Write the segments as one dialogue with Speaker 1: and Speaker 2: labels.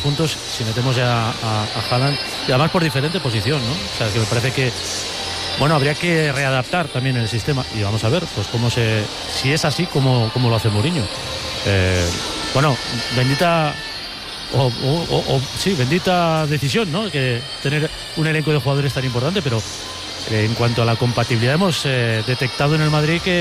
Speaker 1: juntos si metemos ya a Haaland, y además por diferente posición, ¿no? O sea, que me parece que bueno, habría que readaptar también el sistema y vamos a ver pues si es así como lo hace Mourinho. Bueno, bendita bendita decisión, ¿no? Que tener un elenco de jugadores tan importante, pero en cuanto a la compatibilidad hemos detectado en el Madrid que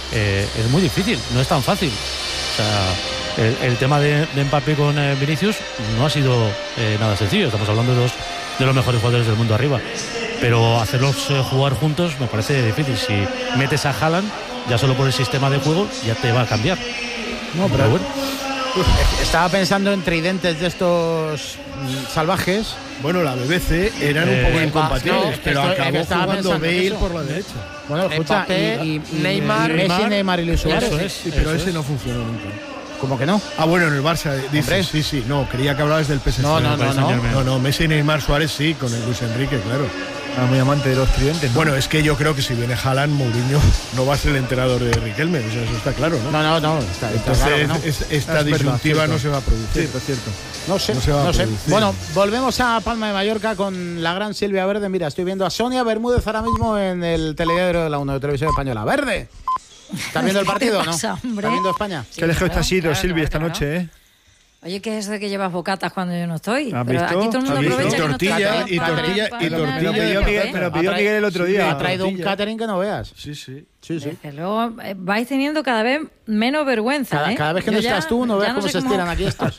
Speaker 1: es muy difícil, no es tan fácil. O sea, el tema de Mbappé con Vinicius no ha sido nada sencillo. Estamos hablando de dos de los mejores jugadores del mundo arriba, pero hacerlos jugar juntos me parece difícil. Si metes a Haaland, ya solo por el sistema de juego ya te va a cambiar.
Speaker 2: No, pero bueno. Estaba pensando en tridentes de estos salvajes.
Speaker 3: Bueno, la BBC eran un poco incompatibles, pero acabó jugando Bale por la derecha.
Speaker 2: Bueno, escucha, y
Speaker 4: Neymar,
Speaker 2: Messi, Neymar y Luis Suárez.
Speaker 3: Sí, pero ese no funcionó nunca.
Speaker 2: ¿Cómo que no?
Speaker 3: Ah, bueno, en el Barça, dices, sí, no, creía que hablabas del PSG. No, Messi, Neymar, Suárez sí, con el Luis Enrique, claro.
Speaker 5: Muy amante de los tridentes, ¿no?
Speaker 3: Bueno, es que yo creo que si viene Haaland, Mourinho no va a ser el entrenador de Riquelme, o sea, eso está claro, ¿no?
Speaker 2: No, está claro que no.
Speaker 3: Esta disyuntiva no se va a producir.
Speaker 5: Sí, es cierto.
Speaker 2: No sé. Bueno, volvemos a Palma de Mallorca con la gran Silvia Verde. Mira, estoy viendo a Sonia Bermúdez ahora mismo en el telediario de la 1 de Televisión Española. ¡Verde! ¿Estás viendo el partido o no? ¿Estás viendo España?
Speaker 5: Qué lejos está sido, Silvia, esta noche, ¿eh?
Speaker 4: Oye, ¿qué es eso de que llevas bocatas cuando yo no estoy?
Speaker 5: ¿Has
Speaker 4: Pero
Speaker 5: visto?
Speaker 4: aquí todo el mundo aprovecha que no está.
Speaker 5: Me lo pidió Miguel el otro día.
Speaker 2: Ha traído un catering que no veas.
Speaker 3: Sí.
Speaker 4: Desde luego vais teniendo cada vez menos vergüenza.
Speaker 2: Cada vez que no estás tú, no ves cómo se estiran aquí estos.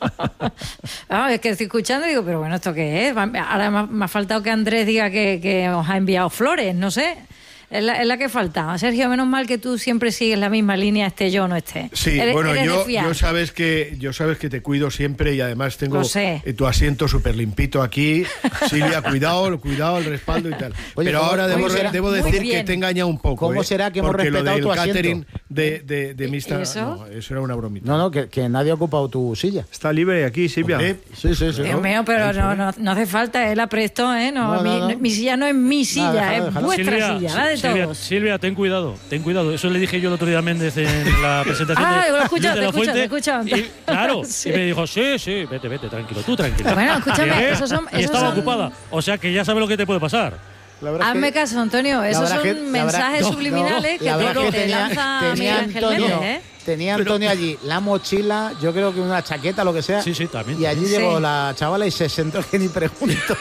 Speaker 4: Es que estoy escuchando y digo, pero bueno, ¿esto qué es? Ahora me ha faltado que Andrés diga que os ha enviado flores, no sé. Es la que falta. Sergio, menos mal que tú siempre sigues la misma línea, esté yo o no esté.
Speaker 3: Sí, bueno, yo sabes que te cuido siempre y además tengo tu asiento súper limpito aquí. Silvia, cuidado el respaldo y tal. Oye, pero ahora debo decir que te he engañado un poco.
Speaker 2: ¿Cómo será que hemos respetado tu asiento?
Speaker 3: Catering de Mista,
Speaker 4: ¿Eso?
Speaker 3: No, eso era una bromita.
Speaker 2: No, que nadie ha ocupado tu silla.
Speaker 5: Está libre aquí, Silvia.
Speaker 3: Sí.
Speaker 4: Dios mío, pero no hace falta, él la prestó, ¿eh? No. Mi silla no es mi silla, es vuestra silla, la de todos.
Speaker 1: Silvia, ten cuidado. Eso le dije yo el otro día a Méndez en la presentación
Speaker 4: te he escuchado.
Speaker 1: Claro, sí. Y me dijo, sí, vete, tranquilo.
Speaker 4: Pero bueno, escúchame,
Speaker 1: y estaba ocupada, o sea que ya sabes lo que te puede pasar.
Speaker 4: Hazme caso, Antonio, esos son mensajes subliminales que te lanza Miguel Ángel Méndez, ¿eh?
Speaker 2: Tenía Antonio allí la mochila, yo creo que una chaqueta, lo que sea.
Speaker 1: Sí, también.
Speaker 2: Y allí llegó la chavala y se sentó, que ni preguntó.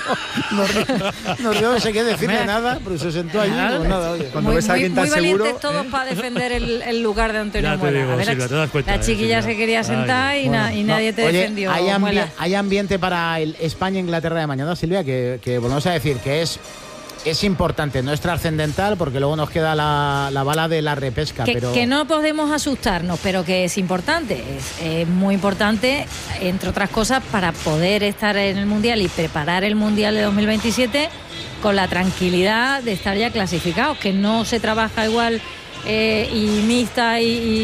Speaker 2: No río, no sé qué decirle nada, pero se sentó allí. Pues nada, oye.
Speaker 5: Cuando ves a alguien tan seguro.
Speaker 4: Muy valientes todos para defender el lugar de Antonio Muela.
Speaker 1: Silvia, te das cuenta.
Speaker 4: La chiquilla se quería sentar y nadie te defendió.
Speaker 2: Hay ambiente para el España-Inglaterra de mañana, Silvia, que volvemos a decir que es importante, no es trascendental porque luego nos queda la bala de la repesca.
Speaker 4: Que no podemos asustarnos, pero que es importante. Es muy importante, entre otras cosas, para poder estar en el Mundial y preparar el Mundial de 2027 con la tranquilidad de estar ya clasificados, que no se trabaja igual, y Mista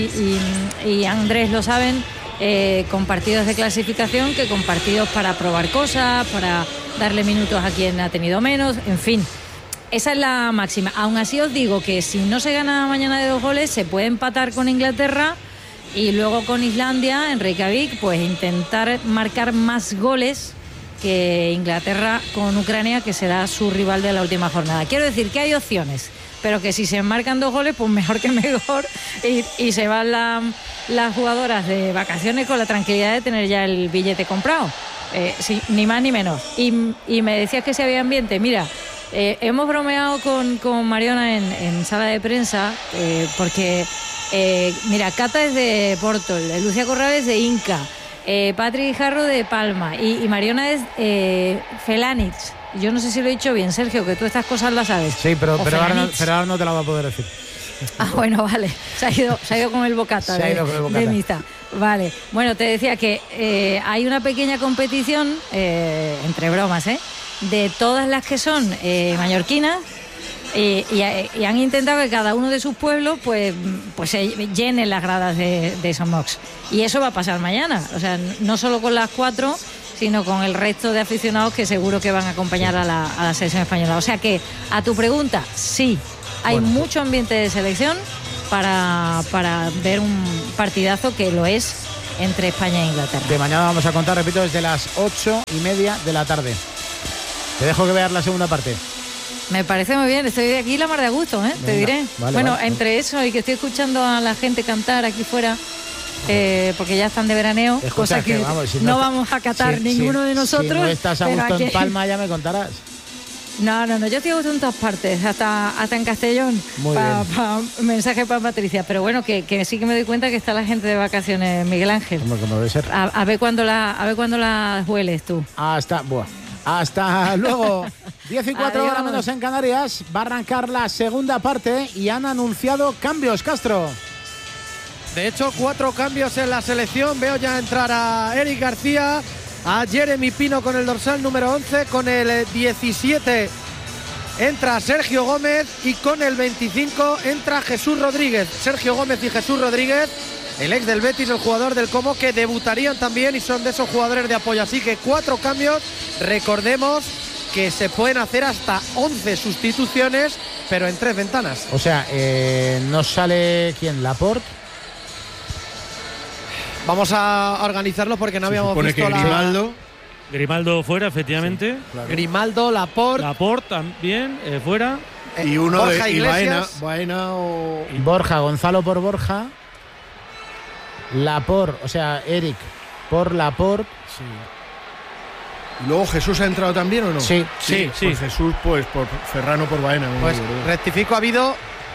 Speaker 4: y Andrés lo saben, con partidos de clasificación que con partidos para probar cosas, para darle minutos a quien ha tenido menos, en fin. Esa es la máxima. Aún así os digo que si no se gana mañana de 2 goles, se puede empatar con Inglaterra y luego con Islandia en Reykjavik, pues intentar marcar más goles que Inglaterra con Ucrania, que será su rival de la última jornada. Quiero decir que hay opciones, pero que si se marcan 2 goles, pues mejor que mejor, y se van las jugadoras de vacaciones con la tranquilidad de tener ya el billete comprado. Sí, ni más ni menos. Y me decías que si había ambiente. Mira, hemos bromeado con Mariona en sala de prensa, porque mira, Cata es de Porto, Lucia Corrales de Inca, Patrick Jarro de Palma y Mariona es Felanitz. Yo no sé si lo he dicho bien, Sergio, que tú estas cosas las sabes.
Speaker 2: Sí, pero ahora no te la va a poder decir.
Speaker 4: Bueno, vale. Se ha ido con el bocata de Mista. Vale. Bueno, te decía que hay una pequeña competición, entre bromas, de todas las que son mallorquinas, y han intentado que cada uno de sus pueblos pues se llenen las gradas de Somox. Y eso va a pasar mañana. O sea, no solo con las 4, sino con el resto de aficionados que seguro que van a acompañar a la selección española. O sea que, a tu pregunta, sí, hay mucho ambiente de selección para ver un partidazo que lo es entre España e Inglaterra.
Speaker 2: De mañana vamos a contar, repito, desde las 8:30 de la tarde. Te dejo que veas la segunda parte.
Speaker 4: Me parece muy bien, estoy de aquí la mar de gusto, ¿eh? Te diré.
Speaker 2: Vale,
Speaker 4: entre eso y que estoy escuchando a la gente cantar aquí fuera, porque ya están de veraneo, cosa que no vamos a catar ninguno de nosotros. Si
Speaker 2: no estás a gusto en Palma, ya me contarás.
Speaker 4: No, yo estoy a gusto en todas partes, hasta en Castellón, mensaje para Patricia, pero bueno, que sí que me doy cuenta que está la gente de vacaciones, Miguel Ángel.
Speaker 2: ¿Cómo debe ser?
Speaker 4: A ver cuándo la hueles tú.
Speaker 2: Hasta luego. 14 horas menos en Canarias. Va a arrancar la segunda parte y han anunciado cambios, Castro.
Speaker 6: De hecho, 4 cambios en la selección. Veo ya entrar a Eric García, a Jeremy Pino con el dorsal número 11, con el 17 entra Sergio Gómez y con el 25 entra Jesús Rodríguez. Sergio Gómez y Jesús Rodríguez, el ex del Betis, el jugador del Como, que debutarían también y son de esos jugadores de apoyo. Así que 4 cambios. Recordemos que se pueden hacer hasta 11 sustituciones, pero en 3 ventanas.
Speaker 2: O sea, ¿no sale quién? ¿Laporte?
Speaker 6: Vamos a organizarlo porque no habíamos visto
Speaker 3: que
Speaker 1: Grimaldo fuera, efectivamente.
Speaker 6: Sí, claro. Grimaldo, Laporte
Speaker 1: también fuera.
Speaker 3: Y uno
Speaker 6: Borja
Speaker 3: de
Speaker 6: Iglesias.
Speaker 3: Baena o
Speaker 2: Borja, Gonzalo por Borja. Laporte, o sea, Eric por Laporte.
Speaker 3: Sí. ¿Y luego Jesús ha entrado también o no?
Speaker 1: Sí.
Speaker 3: Pues Jesús, pues por Ferrano por Baena.
Speaker 6: Pues rectifico, ha habido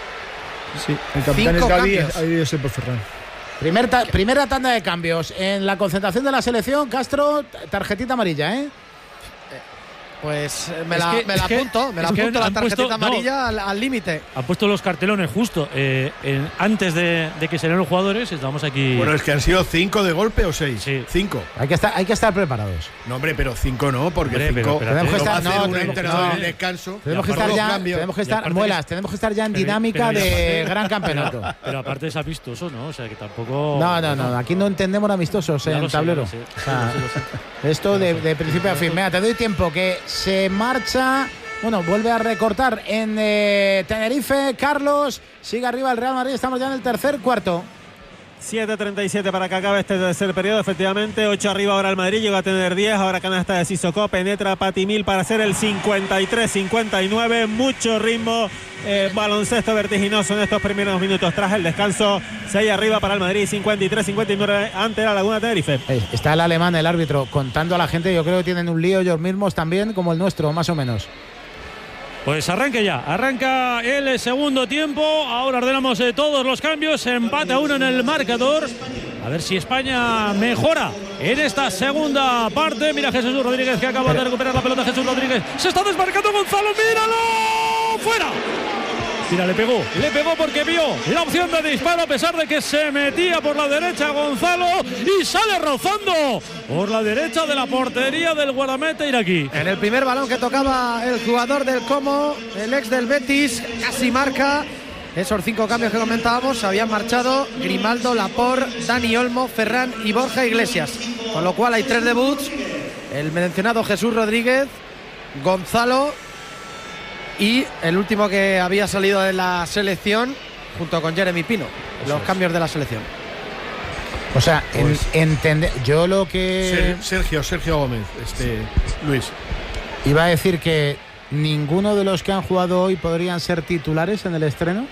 Speaker 5: el capitán
Speaker 6: 5 cambios.
Speaker 5: Ha habido ese por Ferran.
Speaker 2: Primera tanda de cambios. En la concentración de la selección, Castro, tarjetita amarilla, ¿eh?
Speaker 6: Pues me la apunto la tarjetita amarilla al límite.
Speaker 1: Han puesto los cartelones justo antes de que salieran los jugadores. Estamos aquí.
Speaker 3: Bueno, es que han sido 5 de golpe o 6.
Speaker 1: Sí.
Speaker 3: 5.
Speaker 2: Hay que estar preparados.
Speaker 3: No, hombre, pero 5 no, porque 5
Speaker 2: tenemos que estar
Speaker 3: en descanso.
Speaker 2: Tenemos que estar ya en dinámica de gran campeonato.
Speaker 1: Pero aparte es amistoso, ¿no? O sea que tampoco.
Speaker 2: No. Aquí no entendemos amistosos en tablero. Esto de principio a fin. Mira, te doy tiempo que se marcha. Bueno, vuelve a recortar en Tenerife. Carlos, sigue arriba el Real Madrid. Estamos ya en el tercer cuarto.
Speaker 7: 7:37 para que acabe este tercer periodo, efectivamente. 8 arriba ahora el Madrid, llega a tener 10. Ahora canasta de Sissoko, penetra Patimil para hacer el 53-59. Mucho ritmo, baloncesto vertiginoso en estos primeros minutos tras el descanso. 6 arriba para el Madrid, 53-59 ante la Laguna Tenerife.
Speaker 2: Está el alemán, el árbitro, contando a la gente. Yo creo que tienen un lío ellos mismos también, como el nuestro, más o menos.
Speaker 1: Pues arranca el segundo tiempo. Ahora ordenamos todos los cambios. Empate a 1 en el marcador. A ver si España mejora en esta segunda parte. Mira Jesús Rodríguez, que acaba de recuperar la pelota. Jesús Rodríguez, se está desmarcando Gonzalo, míralo, fuera. Mira, le pegó porque vio la opción de disparo, a pesar de que se metía por la derecha Gonzalo y sale rozando por la derecha de la portería del guardameta iraquí.
Speaker 6: En el primer balón que tocaba el jugador del Como, el ex del Betis, casi marca. Esos 5 cambios que comentábamos, habían marchado Grimaldo, Laporte, Dani Olmo, Ferran y Borja Iglesias. Con lo cual hay 3 debuts. El mencionado Jesús Rodríguez, Gonzalo y el último que había salido de la selección junto con Jeremy Pino. Los cambios de la selección.
Speaker 2: O sea, yo lo que...
Speaker 3: Sergio Gómez, Luis.
Speaker 2: Iba a decir que ninguno de los que han jugado hoy podrían ser titulares en el estreno.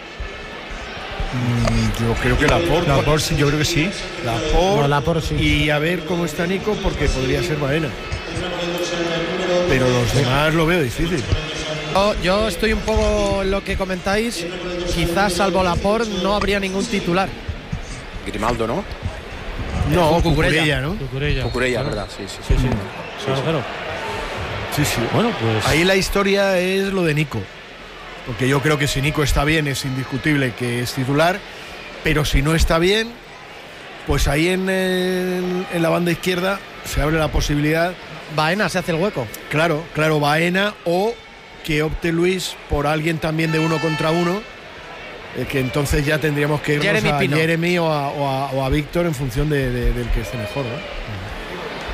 Speaker 3: Yo creo que Laporte sí, yo creo que sí.
Speaker 2: Laporte sí.
Speaker 3: Y a ver cómo está Nico, porque podría ser Baena. Pero los demás lo veo difícil.
Speaker 6: Yo estoy un poco en lo que comentáis. Quizás salvo Laporte no habría ningún titular.
Speaker 8: Grimaldo, ¿no?
Speaker 3: No, Cucurella, ¿no?
Speaker 8: Cucurella, claro. ¿Verdad? Sí.
Speaker 1: Claro.
Speaker 3: Sí.
Speaker 1: Bueno, pues
Speaker 3: ahí la historia es lo de Nico. Porque yo creo que si Nico está bien es indiscutible que es titular. Pero si no está bien, pues ahí en la banda izquierda se abre la posibilidad.
Speaker 6: Baena se hace el hueco.
Speaker 3: Claro, Baena, o que opte Luis por alguien también de 1 contra 1, que entonces ya tendríamos que irnos a Jeremy o a Víctor en función del que esté mejor, ¿no?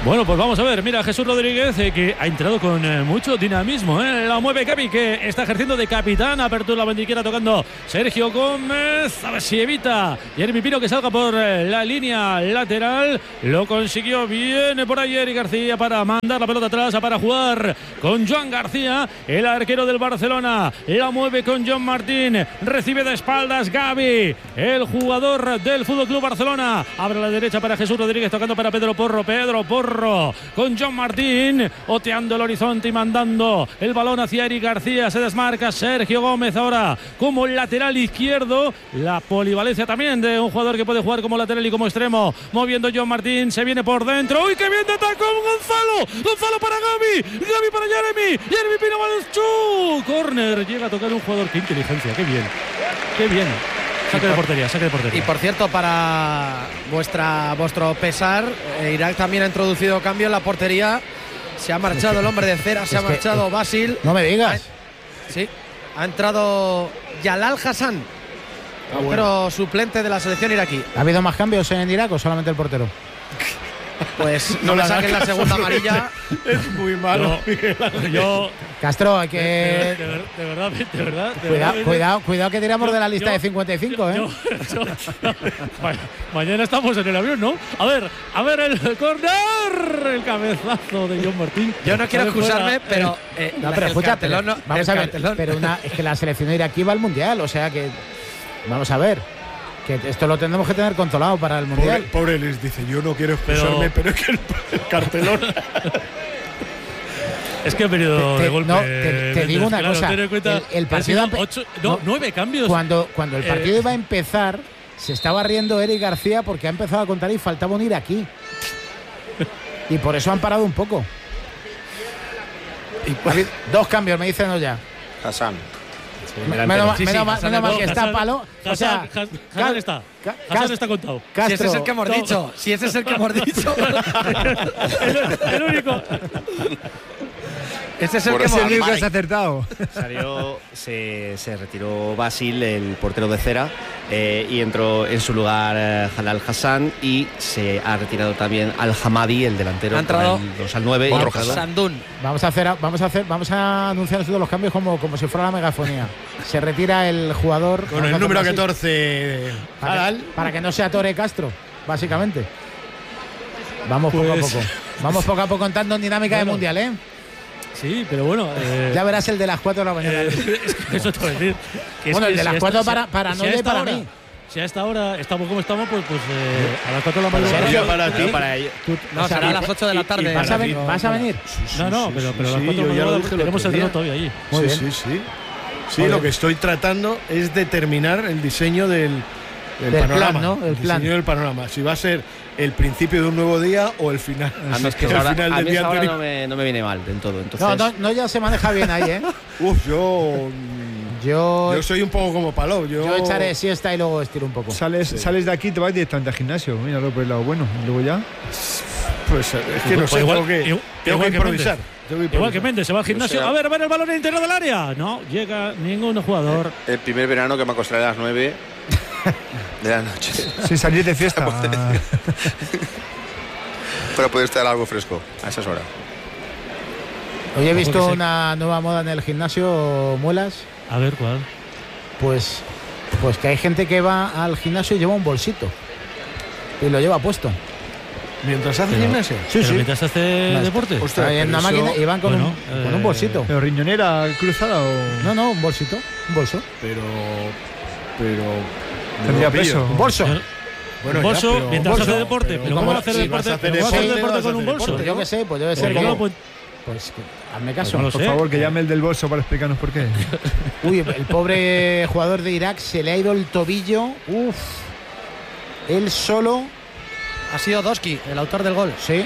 Speaker 1: Bueno, pues vamos a ver. Mira, Jesús Rodríguez, que ha entrado con mucho dinamismo. La mueve Capi, que está ejerciendo de capitán. Apertura la bandiquera tocando Sergio Gómez. A ver si evita Jeremy Pino que salga por la línea lateral. Lo consiguió bien por ahí Eric García para mandar la pelota atrás, para jugar con Joan García, el arquero del Barcelona. La mueve con John Martín. Recibe de espaldas Gavi, el jugador del Fútbol Club Barcelona. Abre a la derecha para Jesús Rodríguez, tocando para Pedro Porro. Pedro Porro con John Martín, oteando el horizonte y mandando el balón hacia Eric García. Se desmarca Sergio Gómez ahora como lateral izquierdo. La polivalencia también de un jugador que puede jugar como lateral y como extremo. Moviendo John Martín, se viene por dentro. ¡Uy, qué bien te atacó Gonzalo! Gonzalo para Gavi, Gavi para Jeremy. Jeremy Pino Balchu. Corner, llega a tocar un jugador. ¡Qué inteligencia! ¡Qué bien! ¡Qué bien! Saque de portería, saque de portería.
Speaker 6: Y por cierto, para vuestro pesar, Irak también ha introducido cambio en la portería. Se ha marchado el hombre de cera, se ha marchado Basil.
Speaker 2: No me digas.
Speaker 6: Sí, ha entrado Jalal Hassan, pero suplente de la selección iraquí.
Speaker 2: ¿Ha habido más cambios en Irak o solamente el portero?
Speaker 6: Pues no le saquen la segunda amarilla.
Speaker 3: Es muy malo.
Speaker 1: Yo
Speaker 2: Castro, hay que...
Speaker 1: De verdad.
Speaker 2: Cuidado que tiramos de la lista de 55, ¿eh?
Speaker 1: Mañana estamos en el avión, ¿no? A ver el córner, el cabezazo de John Martín.
Speaker 6: Yo no quiero excusarme, pero...
Speaker 2: pero escucha, vamos a ver, pero es que la selección iraquí va al Mundial, o sea que... Vamos a ver. Que esto lo tendremos que tener controlado para el Mundial.
Speaker 3: Pobre les dice, yo no quiero excusarme, pero es que el cartelón...
Speaker 1: Es que ha venido de golpe.
Speaker 2: No, te digo una cosa. El partido...
Speaker 1: 9 cambios.
Speaker 2: Cuando el partido iba a empezar, se estaba riendo Eric García porque ha empezado a contar y faltaba un iraquí. Y por eso han parado un poco. Y 2 cambios, me dicen ya.
Speaker 8: Hassan.
Speaker 2: Menos mal que está Palo.
Speaker 1: O sea, Hassan está. Hassan está contado.
Speaker 2: Castro,
Speaker 6: si ese es el que hemos dicho. Si ese es el que hemos dicho.
Speaker 1: el único.
Speaker 6: Ese es el que
Speaker 5: has acertado.
Speaker 9: Se retiró Basil, el portero de cera, y entró en su lugar Jalal Hassan, y se ha retirado también Al Hamadi, el delantero.
Speaker 6: Ha entrado
Speaker 9: al 9
Speaker 6: y Sandún.
Speaker 2: Vamos a anunciar todos los cambios como si fuera la megafonía. Se retira el jugador
Speaker 3: con el número 14
Speaker 2: para que no se atore Castro, básicamente. Vamos poco a poco. Vamos poco a poco entrando en dinámica de Mundial, ¿eh?
Speaker 1: Sí, pero bueno.
Speaker 2: Ya verás el de las 4 de la mañana.
Speaker 1: Eso te voy a decir.
Speaker 2: Bueno, el de las 4 para Noya y para mí.
Speaker 1: Si a esta hora estamos como estamos, pues a las 4 de la mañana.
Speaker 3: Sergio, para ti.
Speaker 9: Para ellos.
Speaker 6: No, será a las 8 de la tarde.
Speaker 2: ¿Vas a venir?
Speaker 1: No, pero a las 4 de la mañana tenemos el reloj todavía allí.
Speaker 3: Muy bien. Sí, lo que estoy tratando es determinar el diseño del panorama.
Speaker 2: Plan, ¿no? El plan.
Speaker 3: Diseño del panorama. Si va a ser el principio de un nuevo día o el final.
Speaker 9: A mí el día no me viene mal del todo. Entonces...
Speaker 2: No, ya se maneja bien ahí, ¿eh?
Speaker 3: Yo soy un poco como Palou.
Speaker 2: Yo echaré siesta y luego estiro un poco.
Speaker 5: Sales de aquí y te vas directamente al gimnasio. Míralo por el lado bueno. Y luego ya.
Speaker 3: Pues es que no sé, tengo que improvisar.
Speaker 1: Igual que Méndez, se va al gimnasio. O sea, a ver el balón en el interior del área. No llega ningún jugador.
Speaker 8: El primer verano que me acostaré a las 9 de la noche.
Speaker 5: Sin salir de fiesta.
Speaker 8: Para poder estar algo fresco a esas horas.
Speaker 2: Hoy he visto una nueva moda en el gimnasio, Muelas.
Speaker 1: A ver, ¿cuál?
Speaker 2: Pues que hay gente que va al gimnasio y lleva un bolsito. Y lo lleva puesto.
Speaker 3: ¿Mientras hace gimnasio?
Speaker 2: Sí.
Speaker 1: ¿Mientras hace deporte?
Speaker 2: Ostras, en una máquina y van con un bolsito.
Speaker 5: ¿Pero riñonera cruzada o...?
Speaker 2: No, un bolsito. Un bolso.
Speaker 3: Pero
Speaker 5: tendría peso.
Speaker 2: Un bolso.
Speaker 1: Bueno, un bolso mientras hace deporte. ¿Pero cómo va a hacer deporte con un bolso?
Speaker 2: Yo qué sé, pues debe ser como... Pues hazme caso.
Speaker 5: Por favor, que llame el del bolso para explicarnos por qué.
Speaker 2: Uy, el pobre jugador de Irak se le ha ido el tobillo. Uf. Él solo.
Speaker 6: Ha sido Doski, el autor del gol.
Speaker 2: Sí.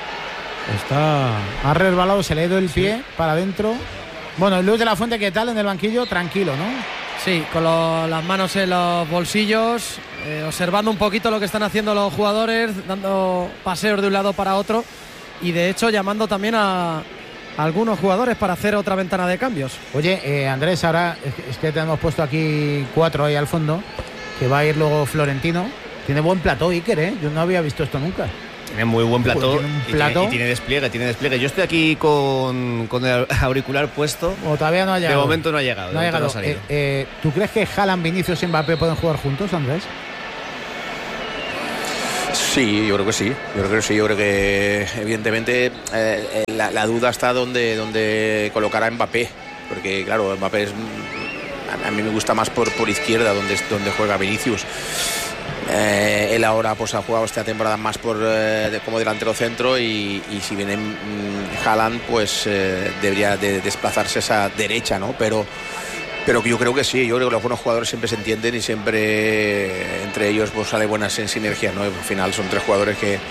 Speaker 2: Ha resbalado, se le ha ido el pie para adentro. Bueno, Luis de la Fuente, ¿qué tal en el banquillo? Tranquilo, ¿no?
Speaker 6: Sí, con las manos en los bolsillos, observando un poquito lo que están haciendo los jugadores, dando paseos de un lado para otro. Y de hecho llamando también a algunos jugadores para hacer otra ventana de cambios.
Speaker 2: Oye, Andrés, ahora es que tenemos puesto aquí 4 ahí al fondo, que va a ir luego Florentino. Tiene buen plató Iker, ¿eh? Yo no había visto esto nunca.
Speaker 9: Tiene muy buen plató, y tiene despliegue. Yo estoy aquí con el auricular puesto.
Speaker 2: O todavía no ha llegado.
Speaker 9: De momento no ha llegado.
Speaker 2: No ha llegado. ¿Tú crees que Haaland, Vinicius y Mbappé pueden jugar juntos, Andrés?
Speaker 8: Sí, yo creo que sí. Yo creo que evidentemente la duda está donde colocará a Mbappé. Porque claro, Mbappé a mí me gusta más por izquierda, donde juega Vinicius. Él ahora pues ha jugado esta temporada más como delantero centro y si viene Haaland pues debería de desplazarse a esa derecha, ¿no? Pero yo creo que sí, yo creo que los buenos jugadores siempre se entienden y siempre entre ellos pues sale buena sinergia, ¿no? Al final son 3 jugadores que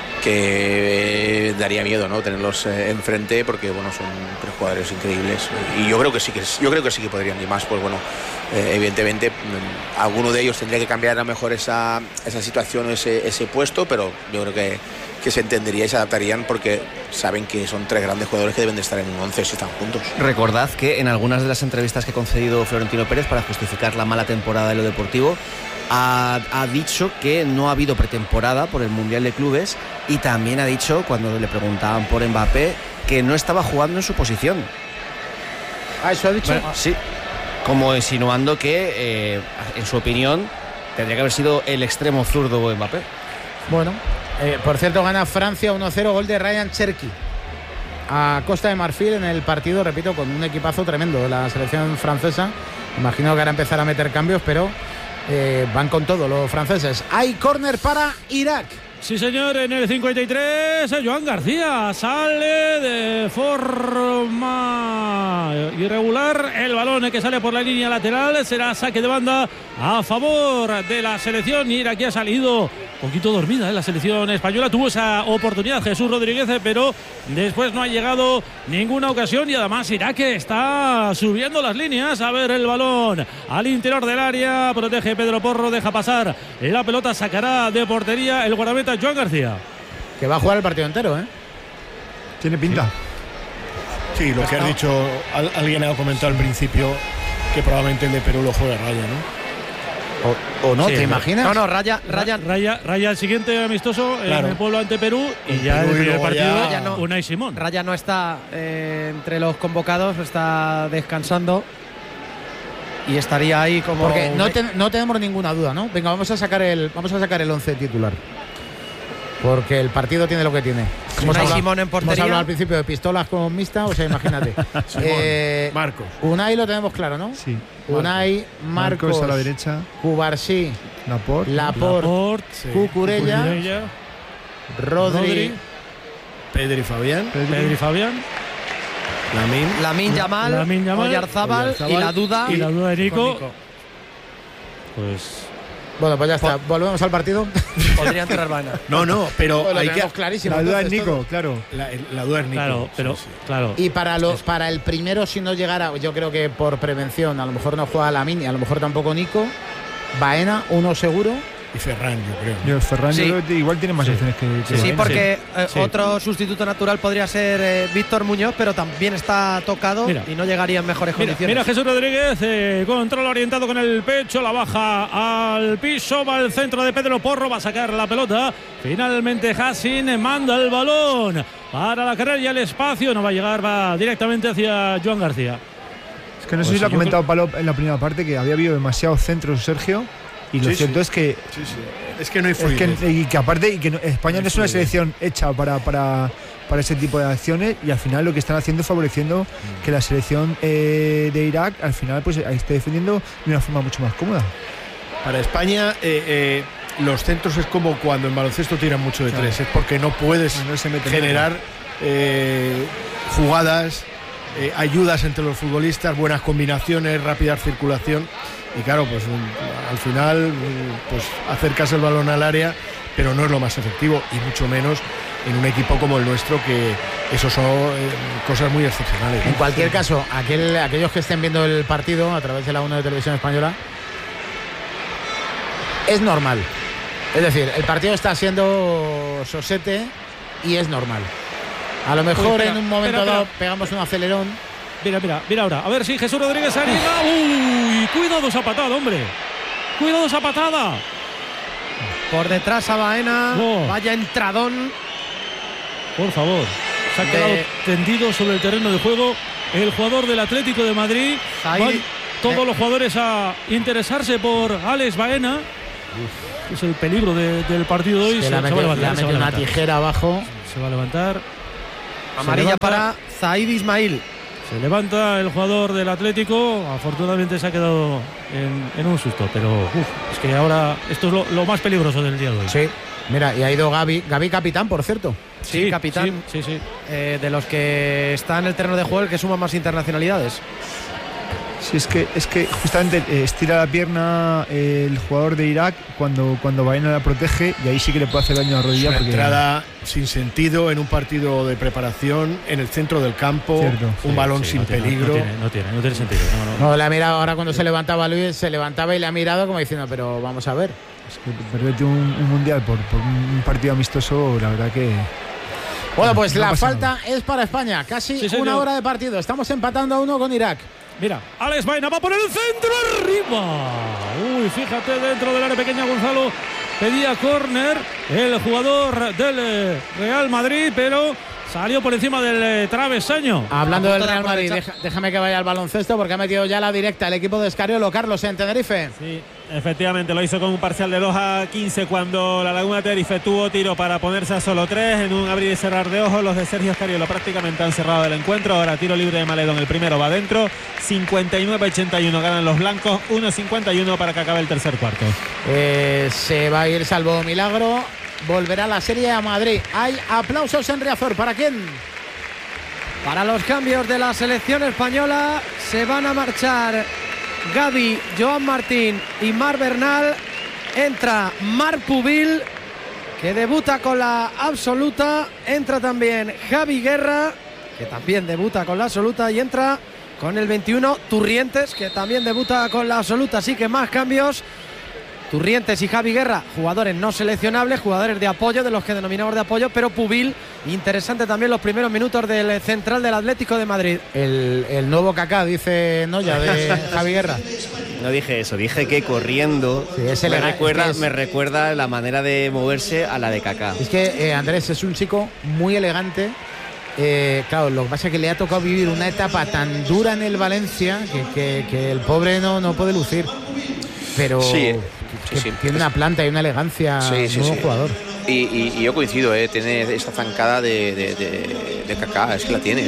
Speaker 8: daría miedo, ¿no? Tenerlos enfrente porque bueno, son 3 jugadores increíbles y yo creo que sí que podrían, y más pues bueno, evidentemente alguno de ellos tendría que cambiar a lo mejor esa situación o ese puesto, pero yo creo que se entendería y se adaptarían porque saben que son 3 grandes jugadores que deben de estar en un 11 si están juntos.
Speaker 9: Recordad que en algunas de las entrevistas que ha concedido Florentino Pérez para justificar la mala temporada de lo deportivo ha dicho que no ha habido pretemporada por el Mundial de Clubes y también ha dicho, cuando le preguntaban por Mbappé, que no estaba jugando en su posición.
Speaker 2: ¿Eso ha dicho?
Speaker 9: Bueno, sí, como insinuando que, en su opinión, tendría que haber sido el extremo zurdo Mbappé.
Speaker 2: Bueno, por cierto, gana Francia 1-0, gol de Ryan Cherki a Costa de Marfil en el partido, repito, con un equipazo tremendo de la selección francesa. Imagino que ahora empezar a meter cambios, pero van con todo los franceses. Hay córner para Irak.
Speaker 1: Sí, señor, en el 53, Joan García sale de forma irregular. El balón que sale por la línea lateral será saque de banda a favor de la selección iraquí. Ha salido un poquito dormida la selección española. Tuvo esa oportunidad Jesús Rodríguez, pero después no ha llegado ninguna ocasión y además Irak está subiendo las líneas. A ver el balón al interior del área. Protege Pedro Porro, deja pasar la pelota, sacará de portería el guardameta Joan García,
Speaker 2: que va a jugar el partido entero, ¿eh?
Speaker 3: Tiene pinta. Sí, lo que has dicho, alguien ha comentado al principio que probablemente el de Perú lo juegue Raya,
Speaker 2: ¿no? ¿O no?
Speaker 1: Sí,
Speaker 2: ¿te imaginas?
Speaker 6: No, Raya
Speaker 1: el siguiente amistoso
Speaker 3: claro.
Speaker 1: En el pueblo ante Perú y ya el primer partido
Speaker 6: ya no,
Speaker 1: Unai Simón.
Speaker 6: Raya no está entre los convocados, está descansando y estaría ahí como...
Speaker 2: Porque no tenemos ninguna duda, ¿no? Venga, vamos a sacar el 11 titular. Porque el partido tiene lo que tiene.
Speaker 6: Unai Simón en portería.
Speaker 2: Hemos hablado al principio de pistolas con mixta, o sea, imagínate.
Speaker 3: Marcos.
Speaker 2: Unai lo tenemos claro, ¿no?
Speaker 5: Sí.
Speaker 2: Unai, Marcos
Speaker 5: a la derecha.
Speaker 2: Cubarsí,
Speaker 5: Laporte,
Speaker 2: sí. Cucurella, Rodri,
Speaker 3: Pedri Fabián.
Speaker 6: Lamin Yamal, Oyarzábal y la duda
Speaker 1: de Nico. Pues...
Speaker 2: Bueno, pues ya está. ¿Volvemos al partido?
Speaker 6: Podría entrar Vaina.
Speaker 3: No, pero
Speaker 2: bueno,
Speaker 3: hay que...
Speaker 2: clarísimo.
Speaker 5: La duda es Nico, claro.
Speaker 3: La duda es Nico.
Speaker 1: Claro, pero...
Speaker 3: Sí.
Speaker 1: Claro.
Speaker 2: Y para el primero, si no llegara, yo creo que por prevención, a lo mejor no juega Lamin y a lo mejor tampoco Nico. Baena, uno seguro.
Speaker 3: Y Ferran, yo creo.
Speaker 5: Ferran
Speaker 6: sí.
Speaker 5: Yo creo que igual tiene más opciones que
Speaker 6: Sí,
Speaker 5: Baena.
Speaker 6: porque otro sustituto natural podría ser Víctor Muñoz, pero también está tocado y no llegaría en mejores condiciones.
Speaker 1: Mira Jesús Rodríguez, control orientado con el pecho, la baja al piso, va al centro de Pedro Porro, va a sacar la pelota. Finalmente Hassin manda el balón para la carrera y el espacio, no va a llegar, va directamente hacia Joan García.
Speaker 5: Es que no sé si lo ha comentado Palo en la primera parte, que había habido demasiados centros, Sergio. Y lo cierto es que
Speaker 3: es que no hay fluidez.
Speaker 5: Y que aparte España no es una selección hecha para ese tipo de acciones, y al final lo que están haciendo es favoreciendo que la selección de Irak al final pues esté defendiendo de una forma mucho más cómoda.
Speaker 3: Para España los centros es como cuando en baloncesto tiran mucho de tres, es porque no puedes generar jugadas, ayudas entre los futbolistas, buenas combinaciones, rápida circulación. Y claro, pues al final pues acercas el balón al área, pero no es lo más efectivo, y mucho menos en un equipo como el nuestro, que eso son cosas muy excepcionales.
Speaker 2: En cualquier caso, aquellos que estén viendo el partido a través de la 1 de Televisión Española, es normal. Es decir, el partido está siendo sosete y es normal. A lo mejor en un momento dado pegamos un acelerón.
Speaker 1: Mira ahora. A ver si Jesús Rodríguez anima. ¡Uy! Cuidado esa patada, hombre. Cuidado esa patada.
Speaker 6: Por detrás a Baena. Vaya entradón.
Speaker 1: Por favor. Se ha quedado tendido sobre el terreno de juego el jugador del Atlético de Madrid. Van todos los jugadores a interesarse por Alex Baena. Es el peligro del partido de hoy.
Speaker 2: Se va a levantar, una tijera abajo.
Speaker 1: Se va a levantar.
Speaker 6: Amarilla para Zaid Ismail.
Speaker 1: Se levanta el jugador del Atlético. Afortunadamente se ha quedado en un susto. Pero es que ahora esto es lo más peligroso del día de hoy.
Speaker 2: Sí. Mira, y ha ido Gavi capitán, por cierto.
Speaker 6: Sí, capitán.
Speaker 1: Sí.
Speaker 6: De los que está en el terreno de juego, el que suma más internacionalidades.
Speaker 5: Sí, es que justamente estira la pierna el jugador de Irak cuando Baena la protege, y ahí sí que le puede hacer daño a la rodilla.
Speaker 3: Una entrada sin sentido en un partido de preparación en el centro del campo.
Speaker 5: Cierto.
Speaker 3: Un balón sin peligro.
Speaker 1: No tiene sentido.
Speaker 2: No, le ha mirado ahora cuando se levantaba Luis, se levantaba y le ha mirado como diciendo, pero vamos a ver.
Speaker 5: Es que perderte un mundial por un partido amistoso, la verdad que...
Speaker 2: Bueno, pues la falta es para España. Casi una hora de partido. Estamos empatando a 1 con Irak.
Speaker 1: Mira, Alex Baena va por el centro arriba. Uy, fíjate, dentro del área pequeña Gonzalo pedía córner el jugador del Real Madrid, pero salió por encima del travesaño.
Speaker 2: Hablando del Real Madrid, déjame que vaya al baloncesto porque ha metido ya la directa el equipo de Escariolo. Carlos, en Tenerife.
Speaker 7: Sí, efectivamente, lo hizo con un parcial de 2-15 cuando la Laguna Tenerife tuvo tiro para ponerse a solo 3 en un abrir y cerrar de ojos. Los de Sergio Escariolo prácticamente han cerrado el encuentro. Ahora tiro libre de Maledón, el primero va dentro. 59-81 ganan los blancos, 1-51 para que acabe el tercer cuarto.
Speaker 2: Se va a ir Salvo Milagro. Volverá la serie a Madrid. Hay aplausos en Riazor. ¿Para quién?
Speaker 6: Para los cambios de la selección española. Se van a marchar Gavi, Joan Martín y Marc Bernal. Entra Marc Pubil, que debuta con la absoluta. Entra también Javi Guerra, que también debuta con la absoluta. Y entra con el 21 Turrientes, que también debuta con la absoluta. Así que más cambios. Turrientes y Javi Guerra, jugadores no seleccionables, jugadores de apoyo, de los que denominamos de apoyo, pero Pubil, interesante también los primeros minutos del central del Atlético de Madrid.
Speaker 2: El nuevo Kaká, dice Noya, de Javi Guerra.
Speaker 9: No dije eso, dije que corriendo me recuerda la manera de moverse a la de Kaká.
Speaker 2: Es que Andrés es un chico muy elegante. Claro, lo que pasa es que le ha tocado vivir una etapa tan dura en el Valencia que el pobre no puede lucir. Pero tiene una planta y una elegancia, nuevo jugador.
Speaker 8: Y yo coincido, tiene esta zancada de Kaká, es que la tiene,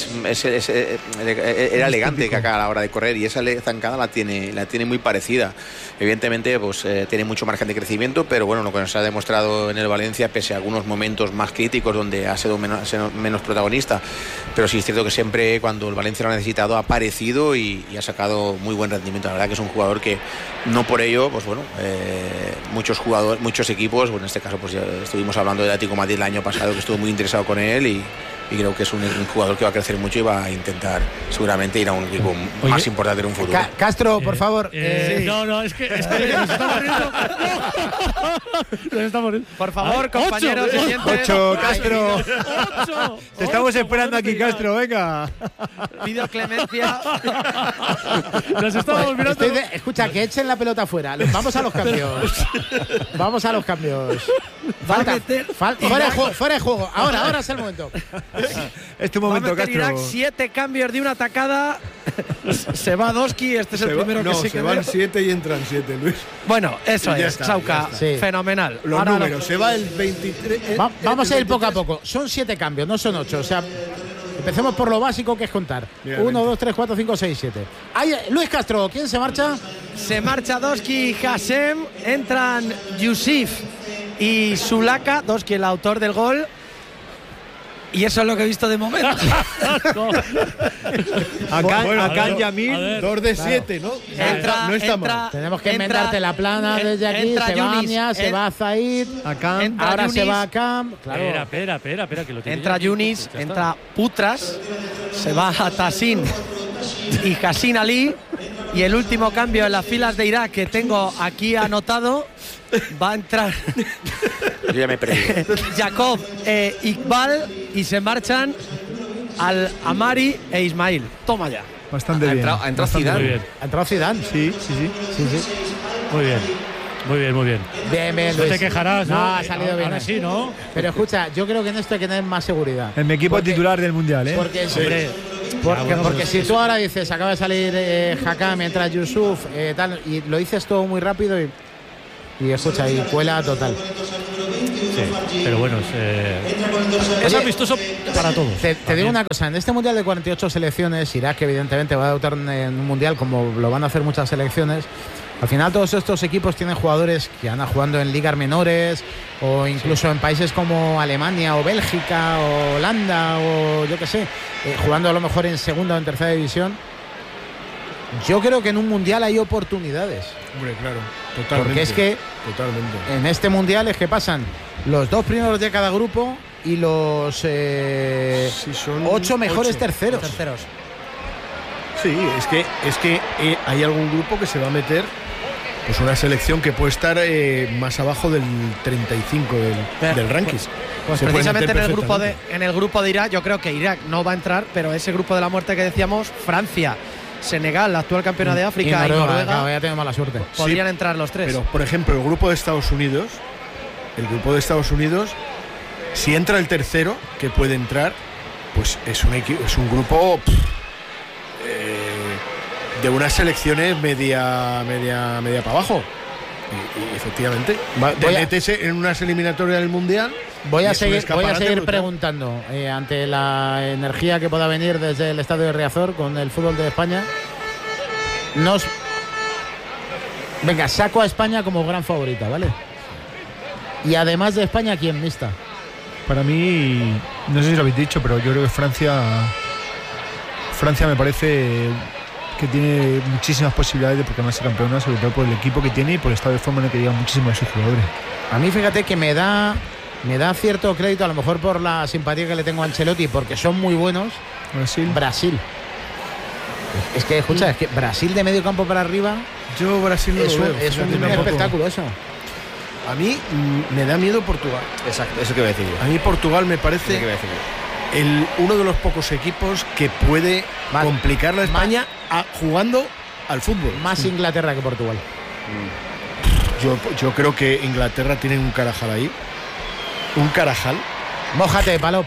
Speaker 8: era elegante Kaká a la hora de correr y esa zancada la tiene muy parecida. Evidentemente pues tiene mucho margen de crecimiento, pero bueno, lo que nos ha demostrado en el Valencia, pese a algunos momentos más críticos donde ha sido menos protagonista, pero sí es cierto que siempre cuando el Valencia lo ha necesitado ha aparecido y ha sacado muy buen rendimiento. La verdad que es un jugador que no por ello, pues bueno, muchos equipos, bueno, en este caso pues ya estuvimos hablando del Atlético de Madrid el año pasado, que estuvo muy interesado con él y creo que es un jugador que va a crecer mucho y va a intentar seguramente ir a un equipo más importante en un futuro.
Speaker 2: Castro, por favor.
Speaker 1: No, es que nos estamos riendo. Nos estamos riendo.
Speaker 6: Por favor, compañeros.
Speaker 5: 8, Castro. 8. Te estamos esperando aquí, Castro, venga.
Speaker 6: Pido clemencia.
Speaker 1: Nos estamos mirando.
Speaker 2: Escucha, que echen la pelota fuera. Vamos a los cambios. Vamos a los cambios. Fuera de juego. Ahora es el momento.
Speaker 5: Es tu momento, Castro.
Speaker 6: Irak 7 cambios de una atacada. Se va Doski, este es el primero que sí que
Speaker 3: se van 7 y entran 7, Luis.
Speaker 6: Bueno, eso es, Sauca, fenomenal.
Speaker 3: Los números, se va el 23.
Speaker 2: Vamos a ir poco a poco. Son 7 cambios, no son 8. O sea, empecemos por lo básico, que es contar. 1, 2, 3, 4, 5, 6, 7. Luis Castro, ¿quién se marcha?
Speaker 6: Se marcha Doski y Hassem. Entran Yusif y Sulaka. Doski, el autor del gol. Y eso es lo que he visto de momento.
Speaker 5: Acá en Yamil,
Speaker 3: 2 de 7, ¿no?
Speaker 2: No estamos. Tenemos que enmendarte la plana desde aquí. Se va Amia, se va Zaid. Ahora se va Akam.
Speaker 1: Espera, que lo tiene.
Speaker 6: Entra Yunis, entra Putras, se va a Tassin y Hassin Ali. Y el último cambio en las filas de Irak que tengo aquí anotado, va a entrar
Speaker 8: yo ya me he perdido.
Speaker 6: Jacob Iqbal, y se marchan al Amari e Ismail. Toma ya.
Speaker 5: Bastante bien.
Speaker 9: Ha entrado Zidane.
Speaker 2: ¿Ha entrado Zidane?
Speaker 5: Sí.
Speaker 1: Muy bien. Muy bien, muy bien.
Speaker 2: Bien,
Speaker 1: no
Speaker 2: Luis.
Speaker 1: Te quejarás, ¿no?
Speaker 2: No, ha salido bien.
Speaker 1: Ahora sí, ¿no?
Speaker 2: Pero escucha, yo creo que en esto hay que tener más seguridad.
Speaker 5: En mi equipo titular del Mundial, ¿eh?
Speaker 2: Porque, porque si tú ahora dices, acaba de salir Hakam mientras Yusuf, tal, y lo dices todo muy rápido y escucha, y cuela total.
Speaker 1: Sí, pero bueno, es amistoso para todos.
Speaker 2: Te digo una cosa, en este Mundial de 48 selecciones, Irak evidentemente va a debutar en un Mundial como lo van a hacer muchas selecciones. Al final todos estos equipos tienen jugadores que andan jugando en ligas menores o incluso en países como Alemania o Bélgica o Holanda o yo qué sé, jugando a lo mejor en segunda o en tercera división. Yo creo que en un Mundial hay oportunidades.
Speaker 3: Hombre, claro, totalmente.
Speaker 2: Porque es que en este Mundial es que pasan los 2 primeros de cada grupo y los 8 mejores terceros.
Speaker 3: Sí, es que hay algún grupo que se va a meter, pues una selección que puede estar más abajo del 35 del ranking.
Speaker 6: Pues precisamente en el grupo de Irak, yo creo que Irak no va a entrar, pero ese grupo de la muerte que decíamos, Francia, Senegal, la actual campeona de África y Noruega,
Speaker 2: ya tengo mala suerte.
Speaker 6: Podrían entrar los 3.
Speaker 3: Pero, por ejemplo, el grupo de Estados Unidos, si entra el tercero, que puede entrar, pues es un grupo de unas selecciones media para abajo. Y efectivamente, metes en unas eliminatorias del Mundial.
Speaker 2: Voy a seguir preguntando ante la energía que pueda venir desde el estadio de Riazor con el fútbol de España. Venga, saco a España como gran favorita, ¿vale? Y además de España, ¿quién mixta?
Speaker 5: Para mí, no sé si lo habéis dicho, pero yo creo que Francia me parece que tiene muchísimas posibilidades de proclamarse campeona, sobre todo por el equipo que tiene y por el estado de forma en el que llegan muchísimos de sus jugadores.
Speaker 2: A mí fíjate que me da cierto crédito, a lo mejor por la simpatía que le tengo a Ancelotti, porque son muy buenos. Brasil. Es que, escucha, es que Brasil de medio campo para arriba.
Speaker 3: Yo Brasil no lo veo.
Speaker 2: Es un espectáculo eso.
Speaker 3: A mí me da miedo Portugal.
Speaker 9: Exacto, eso que voy a decir yo.
Speaker 3: A mí Portugal me parece uno de los pocos equipos que puede complicarle a España jugando al fútbol.
Speaker 2: Más Inglaterra que Portugal.
Speaker 3: Yo creo que Inglaterra tiene un Carajal ahí. Un Carajal.
Speaker 2: Mójate, Palop.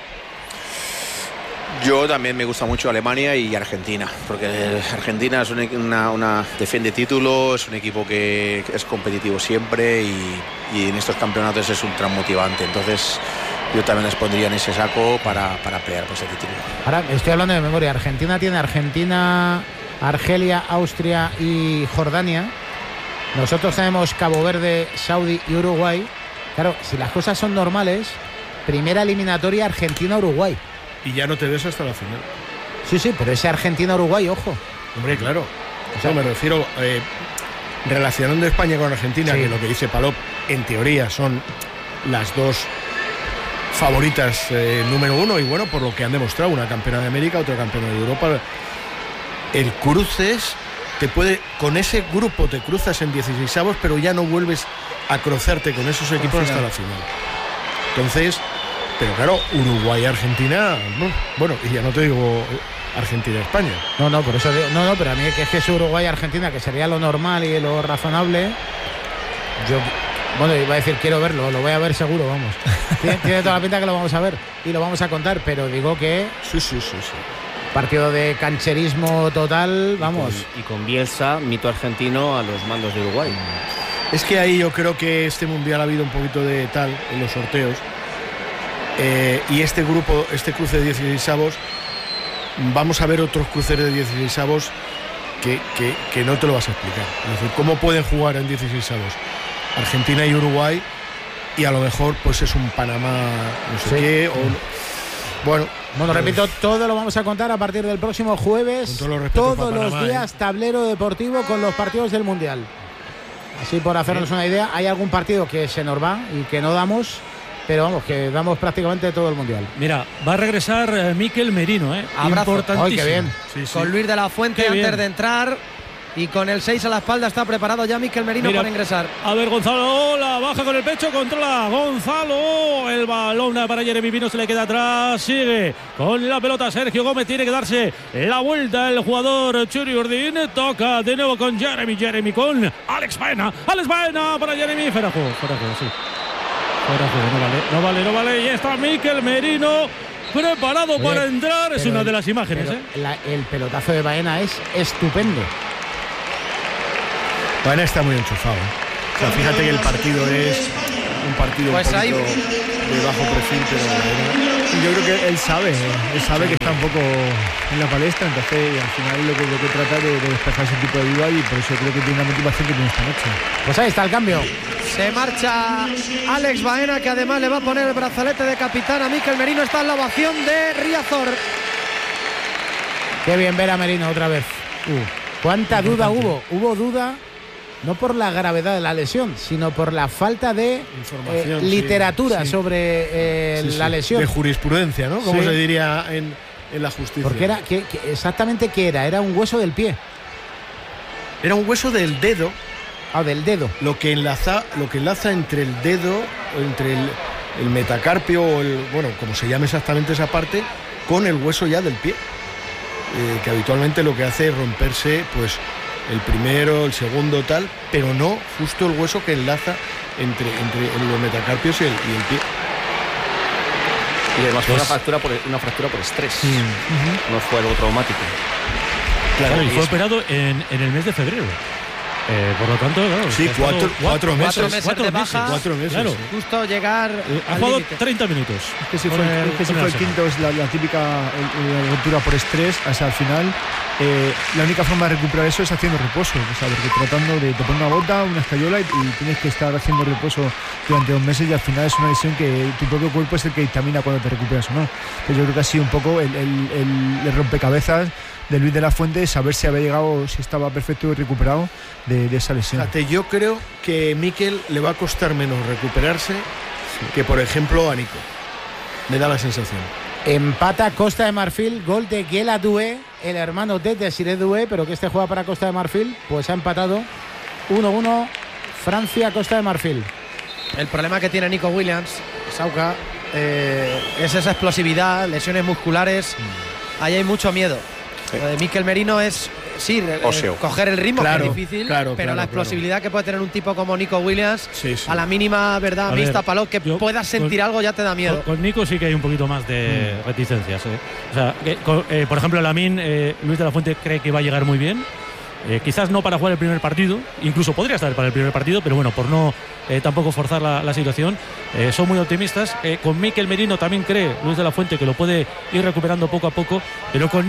Speaker 8: Yo también me gusta mucho Alemania y Argentina, porque Argentina es una defiende título, es un equipo que es competitivo siempre y en estos campeonatos es ultra motivante. Entonces yo también les pondría en ese saco para pelear por ese título.
Speaker 2: Ahora estoy hablando de memoria. Argentina tiene Argelia, Austria y Jordania. Nosotros tenemos Cabo Verde, Saudi y Uruguay. Claro, si las cosas son normales, primera eliminatoria Argentina-Uruguay.
Speaker 3: Y ya no te ves hasta la final.
Speaker 2: Sí, pero ese Argentina-Uruguay, ojo.
Speaker 3: Hombre, claro. O sea, me refiero, relacionando España con Argentina, que lo que dice Palop, en teoría son las dos favoritas número uno, y bueno, por lo que han demostrado, una campeona de América, otra campeona de Europa. El cruces, con ese grupo te cruzas en 16avos, pero ya no vuelves a cruzarte con esos equipos hasta la final. Entonces, pero claro, Uruguay-Argentina, bueno, y ya no te digo Argentina-España.
Speaker 2: No, por eso digo, pero a mí que es Uruguay-Argentina, que sería lo normal y lo razonable. Iba a decir, quiero verlo, lo voy a ver seguro, vamos. Tiene toda la pinta que lo vamos a ver y lo vamos a contar, pero digo que...
Speaker 3: Sí.
Speaker 2: Partido de cancherismo total, vamos.
Speaker 9: Y con Bielsa, mito argentino a los mandos de Uruguay.
Speaker 3: Es que ahí yo creo que este Mundial ha habido un poquito de tal en los sorteos. Y este cruce de 16avos, vamos a ver otros cruces de 16avos que no te lo vas a explicar. Es decir, ¿cómo pueden jugar en 16avos Argentina y Uruguay? Y a lo mejor pues es un Panamá no sé qué. Bueno,
Speaker 2: repito, todo lo vamos a contar a partir del próximo jueves. Todos los días, tablero deportivo con los partidos del Mundial. Así por hacernos una idea, hay algún partido que se nos va y que no damos, pero vamos, que damos prácticamente todo el Mundial.
Speaker 1: Mira, va a regresar Mikel Merino,
Speaker 6: Abrazo.
Speaker 1: Importantísimo.
Speaker 2: ¡Ay, qué bien!
Speaker 6: Sí. Con Luis de la Fuente antes de entrar. Y con el 6 a la espalda está preparado ya Mikel Merino para ingresar.
Speaker 1: A ver, Gonzalo, la baja con el pecho, controla Gonzalo. El balón para Jeremy Pino, se le queda atrás. Sigue con la pelota Sergio Gómez. Tiene que darse la vuelta el jugador Churi Urdín. Toca de nuevo con Jeremy con Alex Baena. Alex Baena para Jeremy. Fuera juego, sí. No vale. Y está Mikel Merino preparado para entrar. Es una de las imágenes.
Speaker 2: El pelotazo de Baena es estupendo.
Speaker 3: Baena está muy enchufado. O sea, fíjate que el partido es un partido pues un poquito de bajo perfil, pero
Speaker 5: yo creo que él sabe que está un poco en la palestra, entonces al final lo que trata de despejar ese tipo de duda, y por eso creo que tiene una motivación que tiene esta noche.
Speaker 2: Pues ahí está el cambio.
Speaker 6: Se marcha Alex Baena, que además le va a poner el brazalete de capitán a Mikel Merino. Está en la ovación de Riazor.
Speaker 2: Qué bien ver a Merino otra vez. ¿Cuánta duda hubo? Hubo duda. No por la gravedad de la lesión, sino por la falta de literatura sobre la lesión.
Speaker 3: De jurisprudencia, ¿no? Como se diría en la justicia.
Speaker 2: Porque exactamente ¿qué era? Era un hueso del pie.
Speaker 3: Era un hueso del dedo.
Speaker 2: Del dedo.
Speaker 3: Lo que enlaza entre el dedo, entre el metacarpio, o como se llama exactamente esa parte, con el hueso ya del pie. Que habitualmente lo que hace es romperse, pues, el primero, el segundo, tal, pero no justo el hueso que enlaza entre los metacarpios y el pie.
Speaker 9: Y además fue una fractura por estrés. No fue algo traumático.
Speaker 1: Claro, y fue operado en el mes de febrero. Por lo tanto, claro,
Speaker 3: sí, 4 meses.
Speaker 6: 4
Speaker 3: meses.
Speaker 1: Claro.
Speaker 6: Justo llegar.
Speaker 1: Ha jugado 30 minutos.
Speaker 5: Es que si fue el quinto, es la típica ruptura por estrés. O sea, al final, la única forma de recuperar eso es haciendo reposo. O sea, porque tratando de poner una bota, una escayola, y tienes que estar haciendo reposo durante 2 meses, y al final es una lesión que tu propio cuerpo es el que dictamina cuando te recuperas o no. Entonces yo creo que ha sido un poco el rompecabezas de Luis de la Fuente, saber si había llegado, si estaba perfecto y recuperado de esa lesión.
Speaker 3: Fíjate, yo creo que Mikel le va a costar menos recuperarse que, por ejemplo, a Nico. Me da la sensación.
Speaker 2: Empata Costa de Marfil, gol de Guela Doué, el hermano de Desiré Doué, pero que juega para Costa de Marfil, pues ha empatado 1-1 Francia-Costa de Marfil.
Speaker 6: El problema que tiene Nico Williams, Sauca, es esa explosividad, lesiones musculares. Ahí hay mucho miedo. Lo de Mikel Merino es coger el ritmo, que es difícil, pero la explosividad que puede tener un tipo como Nico Williams, a la mínima mixta Palop, que puedas sentir algo, ya te da miedo.
Speaker 1: Con Nico sí que hay un poquito más de reticencias. O sea, por ejemplo, Lamine, Luis de la Fuente cree que va a llegar muy bien. Quizás no para jugar el primer partido, incluso podría estar para el primer partido, pero bueno, por no tampoco forzar la situación, son muy optimistas. Con Mikel Merino también cree Luis de la Fuente que lo puede ir recuperando poco a poco, pero con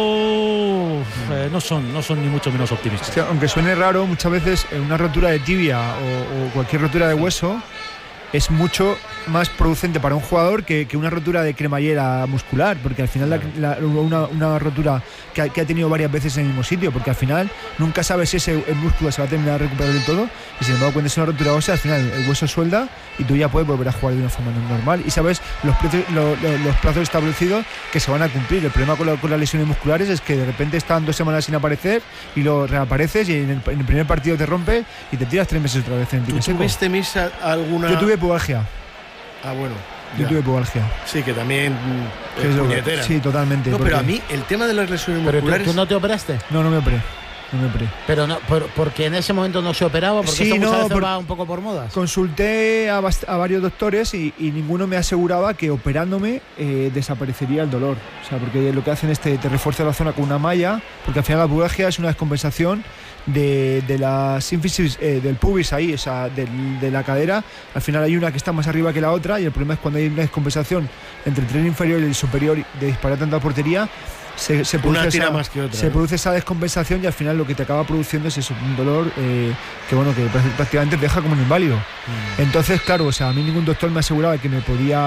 Speaker 1: Nico no son ni mucho menos optimistas.
Speaker 5: Es que, aunque suene raro, muchas veces una rotura de tibia o cualquier rotura de hueso es mucho más producente para un jugador que una rotura de cremallera muscular, porque al final una rotura que ha tenido varias veces en el mismo sitio, porque al final nunca sabes si el músculo se va a terminar de recuperar del todo, y sin embargo cuando es una rotura ósea, al final el hueso suelda y tú ya puedes volver a jugar de una forma normal, y sabes los plazos establecidos que se van a cumplir. El problema con las lesiones musculares es que de repente están 2 semanas sin aparecer y lo reapareces, y en el primer partido te rompe y te tiras 3 meses otra vez en el
Speaker 3: ¿Tú tuviste, Misa, alguna...?
Speaker 5: Yo tuve pubalgia.
Speaker 3: Bueno.
Speaker 5: Yo tuve pubalgia.
Speaker 3: Sí, que también es puñetera.
Speaker 5: Sí, totalmente.
Speaker 3: No, pero a mí el tema de las lesiones musculares...
Speaker 2: ¿Tú no te operaste?
Speaker 5: No me operé.
Speaker 2: Pero no, porque en ese momento no se operaba, porque
Speaker 5: sí,
Speaker 2: esto muchas veces va un poco por modas.
Speaker 5: Consulté a varios doctores y ninguno me aseguraba que operándome desaparecería el dolor. O sea, porque lo que hacen es te refuerza la zona con una malla, porque al final la pubalgia es una descompensación de la sínfisis del pubis ahí, o sea, de la cadera. Al final hay una que está más arriba que la otra, y el problema es cuando hay una descompensación entre el tren inferior y el superior de disparar tanta portería, se produce esa descompensación, y al final lo que te acaba produciendo es eso, un dolor que prácticamente te deja como un inválido. Entonces, claro, o sea, a mí ningún doctor me aseguraba que me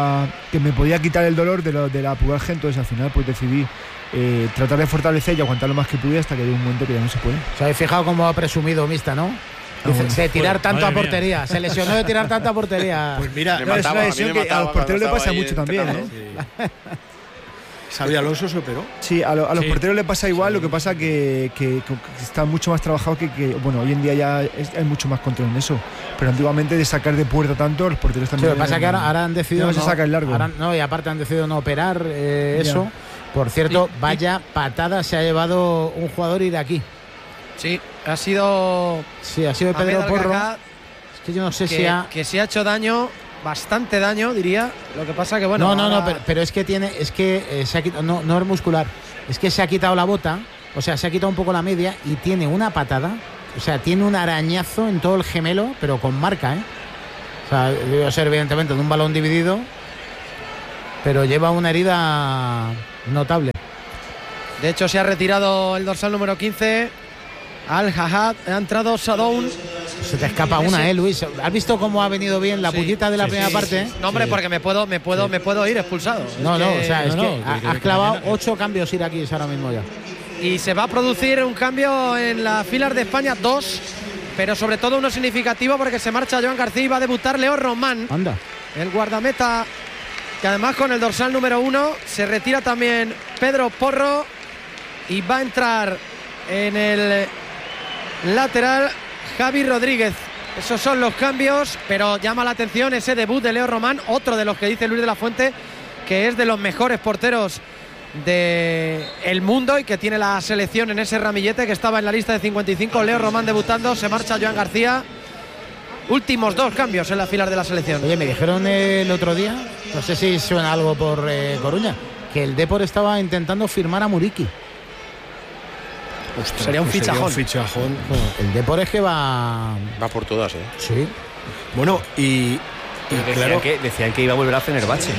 Speaker 5: podía quitar el dolor de la pubalgia. Entonces al final pues decidí tratar de fortalecer y aguantar lo más que pude, hasta que llegó un momento que ya no se puede.
Speaker 2: ¿Os habéis fijado cómo ha presumido Mista, no? De tirar tanto a portería. Se lesionó de tirar tanto a portería.
Speaker 3: Pues mira,
Speaker 5: es una lesión que a los porteros le pasa mucho también, ¿eh?
Speaker 3: Xabi Alonso se operó.
Speaker 5: Sí, a los porteros le pasa igual, lo que pasa que está mucho más trabajado que bueno, hoy en día ya hay mucho más control en eso. Pero antiguamente de sacar de puerta tanto, los porteros también.
Speaker 2: Sí, lo que pasa es que ahora han decidido
Speaker 5: no se saca el largo.
Speaker 2: Y aparte han decidido no operar eso. Por cierto, vaya patada se ha llevado un jugador iraquí.
Speaker 6: Sí, ha sido
Speaker 2: Pedro Porro. Es que yo no sé
Speaker 6: que se ha hecho daño. Bastante daño, diría. Lo que pasa que bueno.
Speaker 2: No, pero es que se ha quitado, no es muscular. Es que se ha quitado la bota, o sea, se ha quitado un poco la media y tiene una patada, o sea, tiene un arañazo en todo el gemelo, pero con marca, O sea, debe ser evidentemente de un balón dividido, pero lleva una herida notable.
Speaker 6: De hecho, se ha retirado el dorsal número 15. Al-Hajjad, ha entrado Sadoun.
Speaker 2: Se te escapa una, Luis. ¿Has visto cómo ha venido bien la pullita de la primera parte?
Speaker 6: No, hombre, porque me puedo ir expulsado.
Speaker 2: Has clavado 8 cambios iraquíes ahora mismo ya.
Speaker 6: Y se va a producir un cambio en las filas de España, 2, pero sobre todo uno significativo porque se marcha Joan García y va a debutar Leo Román.
Speaker 2: Anda.
Speaker 6: El guardameta, que además con el dorsal número 1 se retira también Pedro Porro y va a entrar en el lateral Javi Rodríguez. Esos son los cambios, pero llama la atención ese debut de Leo Román, otro de los que dice Luis de la Fuente que es de los mejores porteros del mundo y que tiene la selección en ese ramillete, que estaba en la lista de 55. Leo Román debutando, se marcha Joan García. Últimos 2 cambios en las filas de la selección.
Speaker 2: Oye, me dijeron el otro día, no sé si suena algo por Coruña, que el Depor estaba intentando firmar a Muriqui.
Speaker 6: Ostras, sería un fichajón.
Speaker 2: El Depor es que va
Speaker 8: por todas,
Speaker 2: Sí.
Speaker 3: Bueno, y
Speaker 9: decían que iba a volver a Fenerbahce.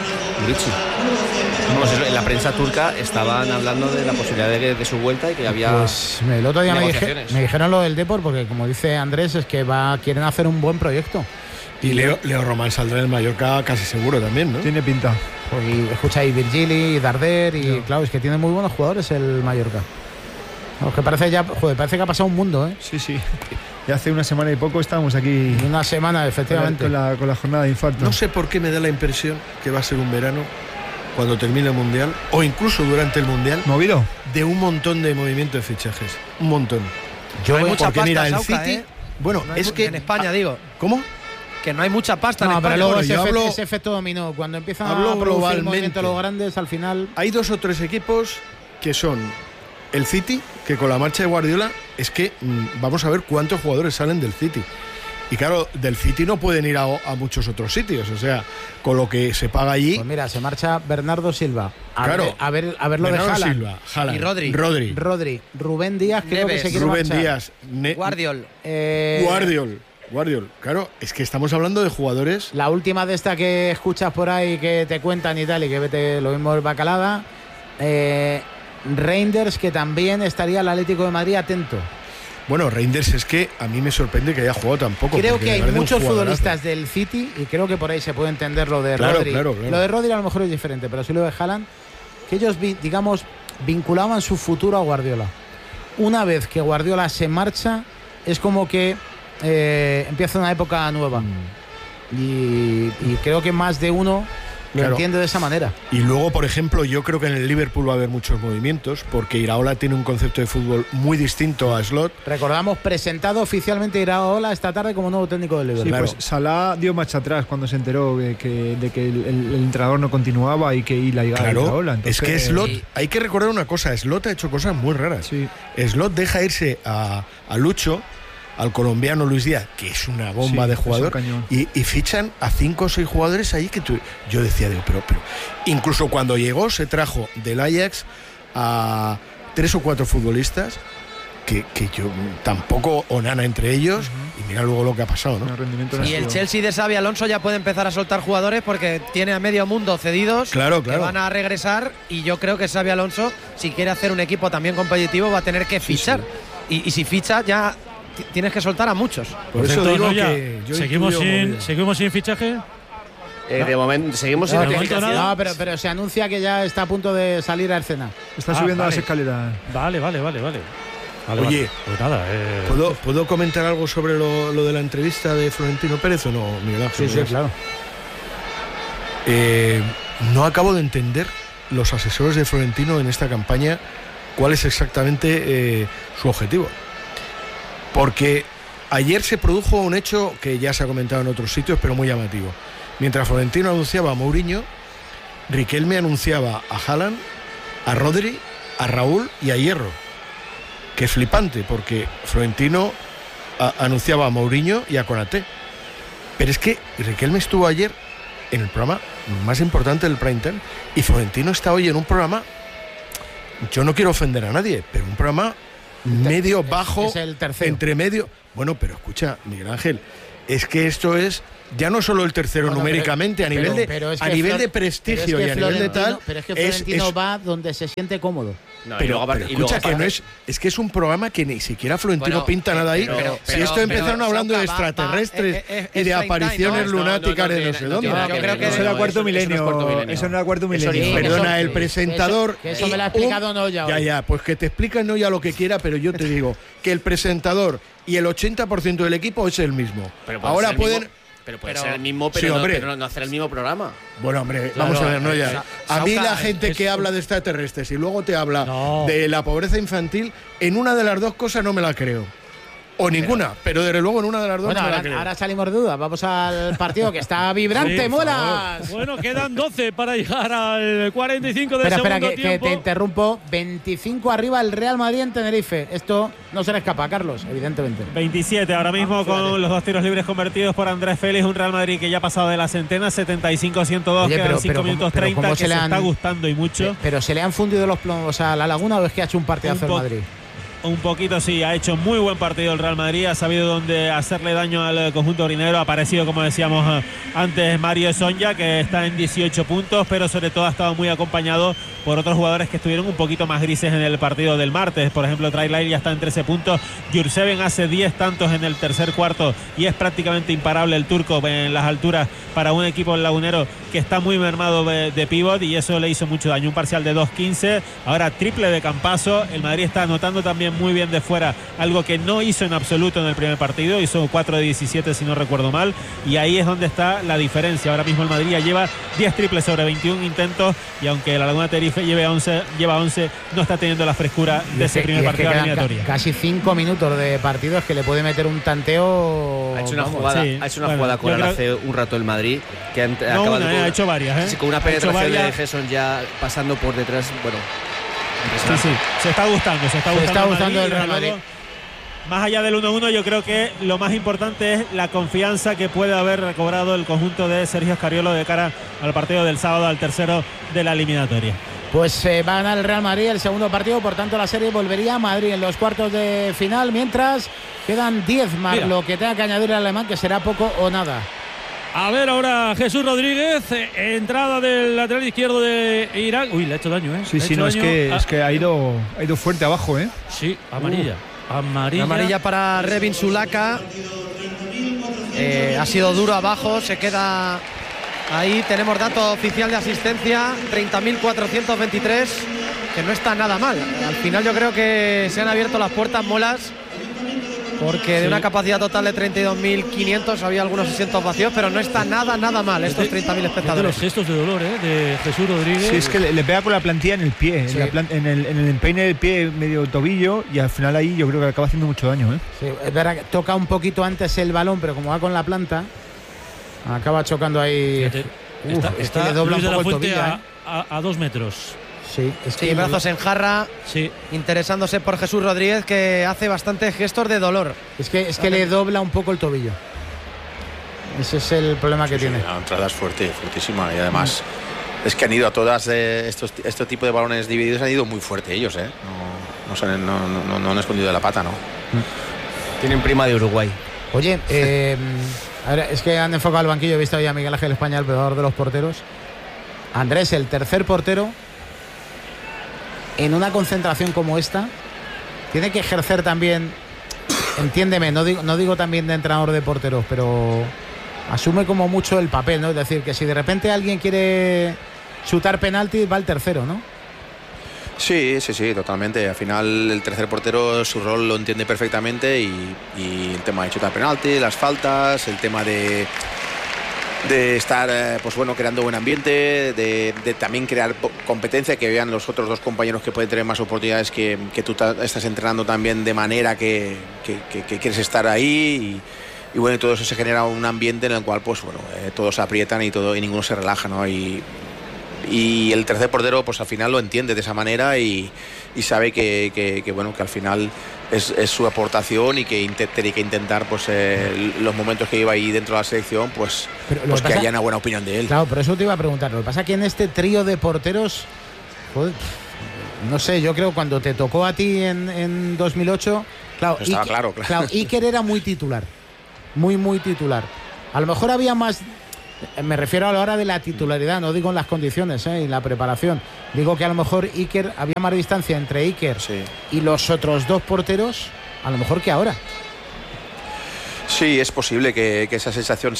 Speaker 9: En la prensa turca estaban hablando de la posibilidad de su vuelta y que había.
Speaker 2: Pues el otro día me dijeron lo del Depor, porque como dice Andrés, es que quieren hacer un buen proyecto.
Speaker 3: Y Leo Román saldrá en el Mallorca casi seguro también, ¿no?
Speaker 5: Tiene pinta.
Speaker 2: Pues, escucha ahí Virgili y Darder y claro, es que tiene muy buenos jugadores el Mallorca. Que parece que ha pasado un mundo,
Speaker 5: Sí. Ya hace una semana y poco estábamos aquí.
Speaker 2: Una semana, efectivamente.
Speaker 5: Con la jornada de infarto.
Speaker 3: No sé por qué me da la impresión que va a ser un verano, cuando termine el Mundial, o incluso durante el Mundial,
Speaker 5: movido,
Speaker 3: de un montón de movimiento de fichajes. Un montón.
Speaker 6: No hay mucha pasta,
Speaker 3: mira, el
Speaker 6: Sauca,
Speaker 3: City. Bueno, es que.
Speaker 6: En España, digo.
Speaker 3: ¿Cómo?
Speaker 6: Que no hay mucha pasta en España.
Speaker 2: Pero luego ese efecto dominó. Cuando empiezan a producir movimiento los grandes, al final.
Speaker 3: Hay 2 o 3 equipos que son el City, que con la marcha de Guardiola es que vamos a ver cuántos jugadores salen del City. Y claro, del City no pueden ir a muchos otros sitios, o sea, con lo que se paga allí.
Speaker 2: Pues mira, se marcha Bernardo Silva. A ver lo de
Speaker 6: Haaland. Y
Speaker 2: Rodri. Rubén Díaz, creo que se quiere marchar.
Speaker 3: Díaz.
Speaker 6: Guardiol.
Speaker 3: Guardiol. Claro, es que estamos hablando de jugadores.
Speaker 2: La última de esta que escuchas por ahí, que te cuentan y tal, y que vete lo mismo el Bacalada. Reinders, que también estaría el Atlético de Madrid atento.
Speaker 3: Bueno, Reinders es que a mí me sorprende que haya jugado tampoco.
Speaker 2: Creo que hay muchos futbolistas del City y creo que por ahí se puede entender lo de Rodri. Claro. Lo de Rodri a lo mejor es diferente, pero sí lo de Haaland, que ellos, digamos, vinculaban su futuro a Guardiola. Una vez que Guardiola se marcha, es como que empieza una época nueva. Y creo que más de uno lo entiende de esa manera.
Speaker 3: Y luego, por ejemplo, yo creo que en el Liverpool va a haber muchos movimientos, porque Iraola tiene un concepto de fútbol muy distinto a Slot.
Speaker 2: Recordamos, presentado oficialmente Iraola esta tarde como nuevo técnico del Liverpool.
Speaker 5: Sí, pues Salah dio marcha atrás cuando se enteró de que el entrenador no continuaba y que la llegaba Iraola.
Speaker 3: Entonces, es que Slot, hay que recordar una cosa, Slot ha hecho cosas muy raras.
Speaker 5: Sí.
Speaker 3: Slot deja irse a Lucho, al colombiano Luis Díaz, que es una bomba de jugador, y fichan a 5 o 6 jugadores ahí que yo decía, pero incluso cuando llegó se trajo del Ajax a 3 o 4 futbolistas que yo tampoco, Onana entre ellos, y mira luego lo que ha pasado, ¿no?
Speaker 6: Y el Chelsea de Xabi Alonso ya puede empezar a soltar jugadores porque tiene a medio mundo cedidos que van a regresar, y yo creo que Xabi Alonso, si quiere hacer un equipo también competitivo, va a tener que fichar. Y si ficha ya tienes que soltar a muchos.
Speaker 3: Por eso digo que
Speaker 1: ¿Seguimos sin fichaje?
Speaker 9: De momento seguimos sin
Speaker 2: fichaje. No, pero se anuncia que ya está a punto de salir a escena.
Speaker 5: Está subiendo las escaleras.
Speaker 1: Vale.
Speaker 3: Oye,
Speaker 1: pues nada,
Speaker 3: ¿puedo comentar algo sobre lo de la entrevista de Florentino Pérez o no, Miguel Ángel?
Speaker 2: Sí, claro.
Speaker 3: No acabo de entender los asesores de Florentino en esta campaña cuál es exactamente su objetivo. Porque ayer se produjo un hecho que ya se ha comentado en otros sitios, pero muy llamativo. Mientras Florentino anunciaba a Mourinho, Riquelme anunciaba a Haaland, a Rodri, a Raúl y a Hierro. Que es flipante, porque Florentino anunciaba a Mourinho y a Konaté. Pero es que Riquelme estuvo ayer en el programa más importante del prime time y Florentino está hoy en un programa, yo no quiero ofender a nadie, pero un programa medio bajo,
Speaker 2: es el tercero.
Speaker 3: Entre medio. Bueno, pero escucha, Miguel Ángel, es que esto es ya no solo el tercero numéricamente, a nivel de prestigio y a nivel de tal.
Speaker 2: Pero es que Florentino va donde se siente cómodo.
Speaker 3: No, pero escucha, que no es que es un programa que ni siquiera Florentino pinta nada ahí. Si esto empezaron hablando de extraterrestres y de apariciones lunáticas de no sé dónde.
Speaker 5: Yo creo que eso era cuarto milenio. Eso no era cuarto milenio.
Speaker 3: Perdona, el presentador.
Speaker 2: Que eso me lo ha explicado Noya.
Speaker 3: Ya, pues que te explica Noya lo que quiera, pero yo te digo que el presentador y el 80% del equipo es el mismo. Ahora pueden.
Speaker 9: Pero puede ser el mismo, pero no hacer el mismo programa.
Speaker 3: Bueno, hombre, vamos a ver, no ya. A mí la gente que habla de extraterrestres y luego te habla de la pobreza infantil, en una de las dos cosas no me la creo. O ninguna, pero desde luego en una de las dos.
Speaker 2: Bueno, ahora salimos de duda. Vamos al partido que está vibrante, Muelas.
Speaker 1: Bueno, quedan 12 para llegar al 45 del
Speaker 2: segundo
Speaker 1: tiempo.
Speaker 2: Que te interrumpo. 25 arriba el Real Madrid en Tenerife. Esto no se le escapa, Carlos, evidentemente.
Speaker 7: 27 ahora mismo con los 2 tiros libres convertidos por Andrés Félix. Un Real Madrid que ya ha pasado de la centena, 75-102, quedan 5 minutos 30, que se está gustando y mucho.
Speaker 2: Pero ¿se le han fundido los plomos a la Laguna o es que ha hecho un partidazo el Madrid?
Speaker 7: Un poquito sí, ha hecho muy buen partido el Real Madrid, ha sabido dónde hacerle daño al conjunto orinegro. Ha aparecido, como decíamos antes, Mario Sonja, que está en 18 puntos, pero sobre todo ha estado muy acompañado por otros jugadores que estuvieron un poquito más grises en el partido del martes. Por ejemplo, Trailair ya está en 13 puntos, Jurseven hace 10 tantos en el tercer cuarto y es prácticamente imparable el turco en las alturas para un equipo lagunero que está muy mermado de pívot, y eso le hizo mucho daño. Un parcial de 2-15, ahora triple de Campazzo. El Madrid está anotando también muy bien de fuera, algo que no hizo en absoluto en el primer partido, hizo 4 de 17 si no recuerdo mal, y ahí es donde está la diferencia. Ahora mismo el Madrid ya lleva 10 triples sobre 21 intentos, y aunque la Laguna Tenerife lleva 11, no está teniendo la frescura de ese primer partido de eliminatoria.
Speaker 2: Casi 5 minutos de partido, es que le puede meter un tanteo.
Speaker 9: Ha hecho una jugada con hace un rato el Madrid, que
Speaker 7: ha hecho varias,
Speaker 9: sí, con una penetración de Gerson ya pasando por detrás. Bueno,
Speaker 7: sí, se está gustando
Speaker 2: el Real Madrid.
Speaker 7: Más allá del 1-1, yo creo que lo más importante es la confianza que puede haber recobrado el conjunto de Sergio Scariolo de cara al partido del sábado, al tercero de la eliminatoria.
Speaker 2: Pues va a ganar el Real Madrid el segundo partido, por tanto la serie volvería a Madrid en los cuartos de final, mientras quedan 10 más. Mira, lo que tenga que añadir el alemán, que será poco o nada.
Speaker 1: A ver ahora Jesús Rodríguez, entrada del lateral izquierdo de Irak. Uy, le ha hecho daño, ¿eh?
Speaker 5: Sí, es que ha ido fuerte abajo, ¿eh?
Speaker 1: Sí, amarilla.
Speaker 6: Amarilla para Revin Sulaka. Ha sido duro abajo, se queda ahí. Tenemos dato oficial de asistencia, 30.423, que no está nada mal. Al final yo creo que se han abierto las puertas, Molas, porque de una capacidad total de 32.500 había algunos asientos vacíos, pero no está nada mal estos 30.000 espectadores.
Speaker 1: De los gestos de dolor, de Jesús Rodríguez.
Speaker 5: Sí, es que le pega con la plantilla en el pie, sí, en el empeine del pie, medio tobillo, y al final ahí yo creo que acaba haciendo mucho daño, ¿eh?
Speaker 2: Sí, es verdad que toca un poquito antes el balón, pero como va con la planta, acaba chocando ahí.
Speaker 1: Es que le dobla un poco el tobillo, a 2 metros.
Speaker 6: Sí, brazos en jarra, interesándose por Jesús Rodríguez, que hace bastantes gestos de dolor.
Speaker 2: Es que le dobla un poco el tobillo. Ese es el problema que tiene.
Speaker 8: La entrada es fuertísima, y además es que han ido a todas este tipo de balones divididos, han ido muy fuerte ellos, ¿eh? No han escondido de la pata, ¿no?
Speaker 9: Tienen prima de Uruguay.
Speaker 2: Oye, a ver, es que han enfocado al banquillo, he visto ya a Miguel Ángel España, el peor de los porteros. Andrés, el tercer portero, en una concentración como esta, tiene que ejercer también, entiéndeme, no digo también de entrenador de porteros, pero asume como mucho el papel, ¿no? Es decir, que si de repente alguien quiere chutar penalti, va el tercero, ¿no?
Speaker 8: Sí, totalmente. Al final el tercer portero su rol lo entiende perfectamente, y el tema de chutar penalti, las faltas, el tema de estar pues bueno, creando buen ambiente, de también crear competencia, que vean los otros dos compañeros que pueden tener más oportunidades, que tú estás entrenando también de manera que quieres estar ahí y bueno, y todo eso se genera un ambiente en el cual pues bueno, todos se aprietan y ninguno se relaja, ¿no? Y el tercer portero pues al final lo entiende de esa manera y sabe que bueno, que al final es su aportación y que tiene que intentar pues los momentos que lleva ahí dentro de la selección pues que haya una buena opinión de él.
Speaker 2: Claro, por eso te iba a preguntar. Lo que pasa es que en este trío de porteros, joder, no sé, yo creo cuando te tocó a ti en 2008, claro,
Speaker 8: estaba claro.
Speaker 2: Iker era muy titular, muy titular. A lo mejor había más. Me refiero a la hora de la titularidad, no digo en las condiciones y la preparación. Digo que a lo mejor había más distancia entre Iker y los otros dos porteros, a lo mejor que ahora.
Speaker 8: Sí, es posible que esa sensación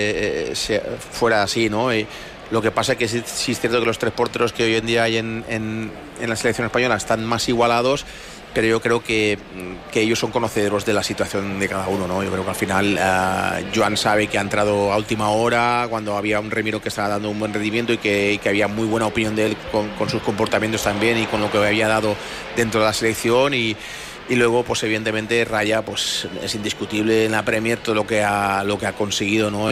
Speaker 8: fuera así, ¿no? Y lo que pasa es que sí es cierto que los tres porteros que hoy en día hay en la selección española están más igualados, pero yo creo que ellos son conocedores de la situación de cada uno, ¿no? Yo creo que al final Joan sabe que ha entrado a última hora, cuando había un Remiro que estaba dando un buen rendimiento y que había muy buena opinión de él con sus comportamientos también y con lo que había dado dentro de la selección y luego pues evidentemente Raya pues es indiscutible en la Premier todo lo que ha conseguido, ¿no?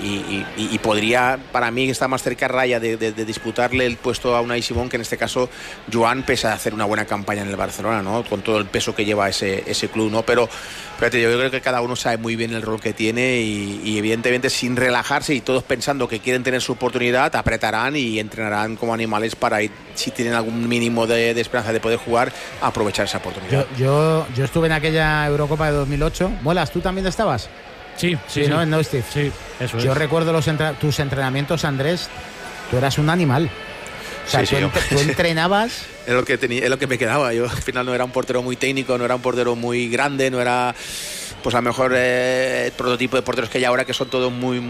Speaker 8: Y podría, para mí está más cerca Raya de disputarle el puesto a Unai Simón, que en este caso Joan, pese a hacer una buena campaña en el Barcelona, ¿no? Con todo el peso que lleva ese club, ¿no? Pero fíjate, yo creo que cada uno sabe muy bien el rol que tiene y evidentemente sin relajarse y todos pensando que quieren tener su oportunidad, apretarán y entrenarán como animales para ir, si tienen algún mínimo de esperanza de poder jugar, aprovechar esa oportunidad.
Speaker 2: Yo estuve en aquella Eurocopa de 2008. Muelas, ¿tú también estabas?
Speaker 1: Sí,
Speaker 2: ¿no? En Neustift.
Speaker 1: Sí, eso es.
Speaker 2: Yo recuerdo tus entrenamientos, Andrés. Tú eras un animal. O sea, tú entrenabas.
Speaker 8: Es lo que me quedaba. Yo al final no era un portero muy técnico, no era un portero muy grande, no era pues a lo mejor el prototipo de porteros que hay ahora, que son todos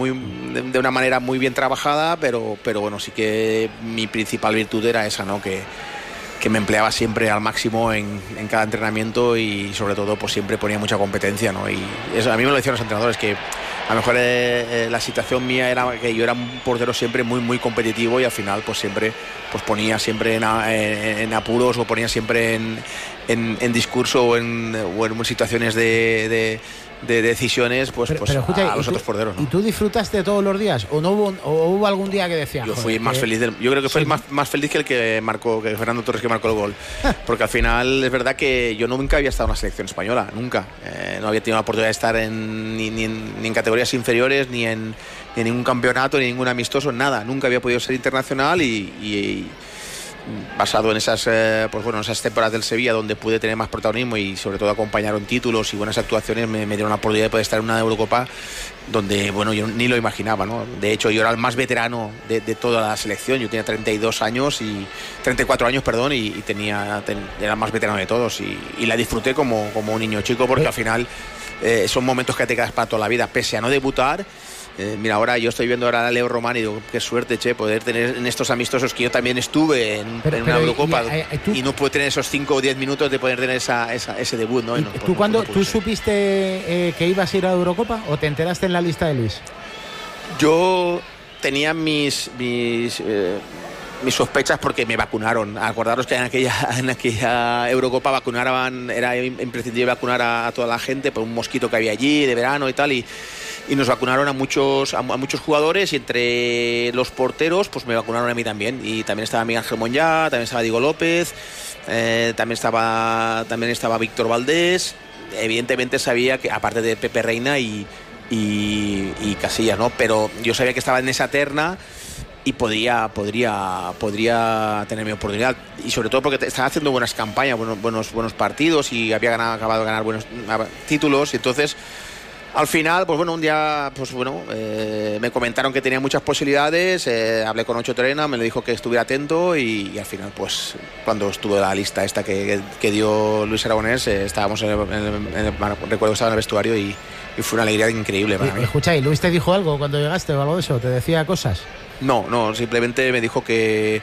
Speaker 8: de una manera muy bien trabajada, pero bueno, sí que mi principal virtud era esa, ¿no? Que me empleaba siempre al máximo en cada entrenamiento y sobre todo pues siempre ponía mucha competencia, ¿no? Y eso a mí me lo decían los entrenadores, que a lo mejor la situación mía era que yo era un portero siempre muy competitivo y al final pues siempre pues ponía siempre en apuros o ponía siempre en discurso o en situaciones de decisiones pues
Speaker 2: escucha,
Speaker 8: a los otros porteros, ¿no?
Speaker 2: ¿Y tú disfrutaste todos los días o no hubo algún día que decías?
Speaker 8: Yo fui más feliz yo creo que fui más feliz que el que marcó, que Fernando Torres, que marcó el gol. Porque al final es verdad que yo nunca había estado en una selección española, nunca. No había tenido la oportunidad de estar ni en categorías inferiores, ni en ningún campeonato, ni en ningún amistoso, nada. Nunca había podido ser internacional y basado en esas esas temporadas del Sevilla, donde pude tener más protagonismo y sobre todo acompañaron títulos y buenas actuaciones, me dieron la oportunidad de poder estar en una Eurocopa donde bueno, yo ni lo imaginaba, ¿no? De hecho yo era el más veterano de toda la selección. Yo tenía 34 años y era el más veterano de todos y la disfruté como un niño chico, porque al final son momentos que te quedas para toda la vida, pese a no debutar. Mira, ahora yo estoy viendo ahora a Leo Román y digo, qué suerte, poder tener en estos amistosos que yo también estuve en una Eurocopa y no puedo tener esos 5 o 10 minutos de poder tener ese debut, ¿no?
Speaker 2: ¿Tú supiste que ibas a ir a la Eurocopa o te enteraste en la lista de Luis?
Speaker 8: Yo tenía mis sospechas porque me vacunaron. Acordaros que en aquella Eurocopa era imprescindible vacunar a toda la gente por un mosquito que había allí de verano y tal, y nos vacunaron a muchos jugadores, y entre los porteros pues me vacunaron a mí también, y también estaba Miguel Ángel Monllá, también estaba Diego López, también estaba Víctor Valdés. Evidentemente sabía que aparte de Pepe Reina y Casillas, ¿no? Pero yo sabía que estaba en esa terna y podría tener mi oportunidad, y sobre todo porque estaba haciendo buenas campañas, buenos partidos, y había acabado de ganar buenos títulos. Y entonces al final, pues bueno, un día me comentaron que tenía muchas posibilidades, hablé con Ocho Terena, me le dijo que estuviera atento, y al final pues cuando estuvo la lista esta que dio Luis Aragonés, estábamos recuerdo que estaba en el vestuario y fue una alegría increíble para mí.
Speaker 2: Escucha, ¿y Luis te dijo algo cuando llegaste o algo de eso? ¿Te decía cosas?
Speaker 8: No, simplemente me dijo que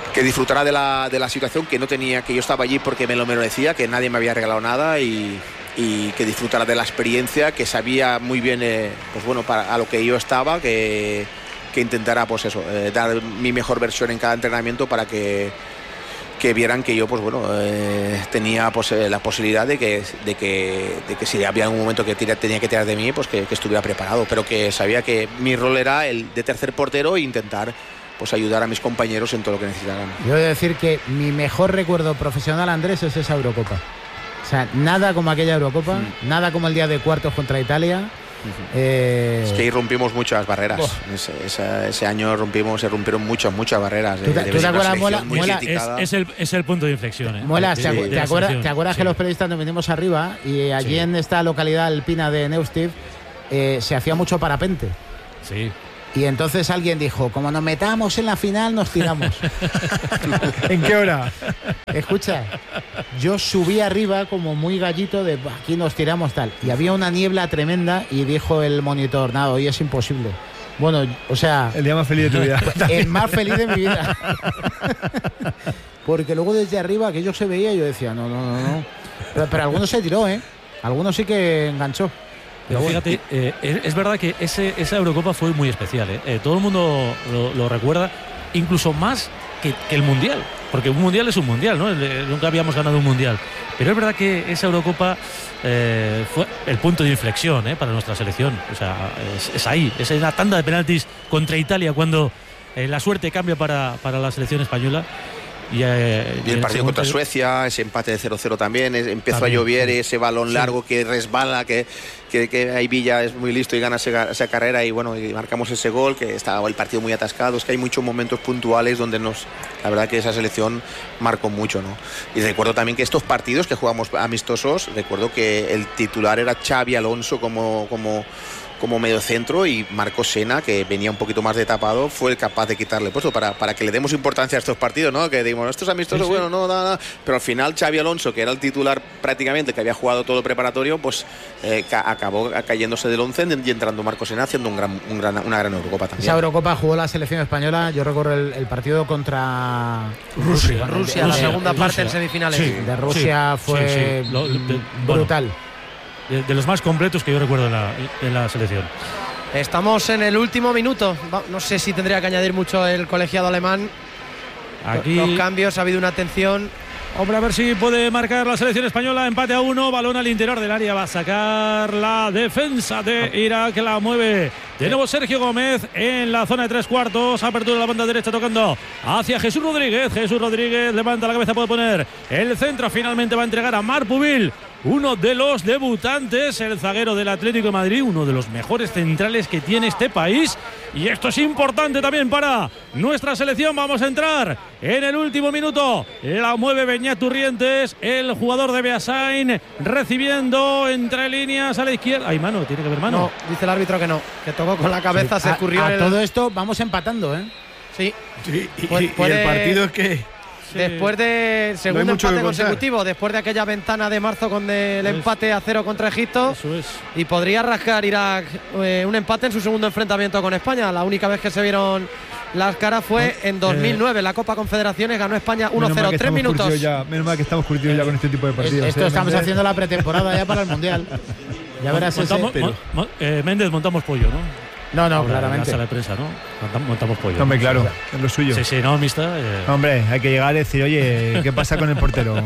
Speaker 8: disfrutara de la situación, que no tenía, que yo estaba allí porque me lo merecía, que nadie me había regalado nada, y y que disfrutara de la experiencia, que sabía muy bien pues bueno, a lo que yo estaba, que intentara pues eso, dar mi mejor versión en cada entrenamiento para que vieran que yo pues bueno, tenía pues la posibilidad de que si había algún momento que tenía que tirar de mí, pues que estuviera preparado, pero que sabía que mi rol era el de tercer portero e intentar pues ayudar a mis compañeros en todo lo que necesitaran.
Speaker 2: Yo he de decir que mi mejor recuerdo profesional, Andrés, es esa Eurocopa. O sea, nada como aquella Eurocopa, nada como el día de cuartos contra Italia.
Speaker 8: Es que ahí rompimos muchas barreras. Ese año se rompieron muchas barreras.
Speaker 2: ¿Tú te acuerdas, Muela?
Speaker 1: Es el punto de inflexión.
Speaker 2: Muela, ¿te acuerdas que los periodistas nos venimos arriba y allí en esta localidad alpina de Neustift se hacía mucho parapente?
Speaker 1: Sí.
Speaker 2: Y entonces alguien dijo, como nos metamos en la final, nos tiramos.
Speaker 5: ¿En qué hora?
Speaker 2: Escucha, yo subí arriba como muy gallito de aquí nos tiramos tal. Y había una niebla tremenda y dijo el monitor, nada, hoy es imposible. Bueno, o sea...
Speaker 5: El día más feliz de tu vida.
Speaker 2: El más feliz de mi vida. Porque luego desde arriba, que yo se veía, yo decía, no. Pero alguno se tiró, ¿eh? Alguno sí que enganchó.
Speaker 1: Pero fíjate, es verdad que esa Eurocopa fue muy especial, ¿eh? Todo el mundo lo recuerda, incluso más que el Mundial, porque un Mundial es un Mundial, ¿no? Nunca habíamos ganado un Mundial, pero es verdad que esa Eurocopa fue el punto de inflexión para nuestra selección. O sea, es ahí, es en la tanda de penaltis contra Italia cuando la suerte cambia para la selección española.
Speaker 8: Y el partido contra Suecia, ese empate de 0-0 también, empezó a llover, ese balón largo que resbala, que ahí Villa es muy listo y gana esa carrera y bueno, y marcamos ese gol, que estaba el partido muy atascado. Es que hay muchos momentos puntuales donde la verdad que esa selección marcó mucho, ¿no? Y recuerdo también que estos partidos que jugamos amistosos, recuerdo que el titular era Xavi Alonso como medio centro, y Marcos Sena, que venía un poquito más de tapado, fue el capaz de quitarle puesto para que le demos importancia a estos partidos, ¿no? Que digamos, estos amistosos, bueno, no, nada. Pero al final Xavi Alonso, que era el titular prácticamente, que había jugado todo el preparatorio, pues acabó cayéndose del 11 y entrando Marcos Sena haciendo una gran Eurocopa también.
Speaker 2: Esa Eurocopa jugó la selección española, yo recuerdo el partido contra
Speaker 6: Rusia, la segunda parte en semifinales.
Speaker 2: Sí, de Rusia fue brutal.
Speaker 1: De los más completos que yo recuerdo en la selección.
Speaker 6: Estamos en el último minuto. No sé si tendría que añadir mucho el colegiado alemán.
Speaker 1: Aquí
Speaker 6: los cambios, ha habido una atención.
Speaker 1: Hombre, a ver si puede marcar la selección española. Empate a 1, balón al interior del área. Va a sacar la defensa de Irak. La mueve de nuevo Sergio Gómez en la zona de 3/4. Apertura de la banda derecha tocando hacia Jesús Rodríguez. Jesús Rodríguez levanta la cabeza, puede poner el centro. Finalmente va a entregar a Marc Pubil, uno de los debutantes, el zaguero del Atlético de Madrid, uno de los mejores centrales que tiene este país. Y esto es importante también para nuestra selección. Vamos a entrar en el último minuto. La mueve Beñat Turrientes, el jugador de Beasain, recibiendo entre líneas a la izquierda. ¿Hay mano? ¿Tiene que haber mano?
Speaker 6: No, dice el árbitro que no, que tocó con la cabeza, se escurrió.
Speaker 2: Todo esto vamos empatando, ¿eh?
Speaker 6: Sí.
Speaker 3: Y el partido es que...
Speaker 6: Después del segundo empate consecutivo, después de aquella ventana de marzo con el empate a 0 contra Egipto, y podría rascar Irak un empate en su segundo enfrentamiento con España. La única vez que se vieron las caras fue en 2009, en la Copa Confederaciones ganó España 1-0, 3 minutos.
Speaker 5: Menos mal que estamos curtidos ya con este tipo de partidos.
Speaker 2: Esto estamos haciendo la pretemporada ya para el Mundial. Ya verás
Speaker 1: Méndez, montamos pollo, ¿no?
Speaker 2: No, claramente.
Speaker 1: La sala de prensa, ¿no? Montamos pollo.
Speaker 5: Hombre, claro, es lo suyo.
Speaker 1: Sí, no, mixta.
Speaker 5: Hombre, hay que llegar y decir, oye, ¿qué pasa con el portero?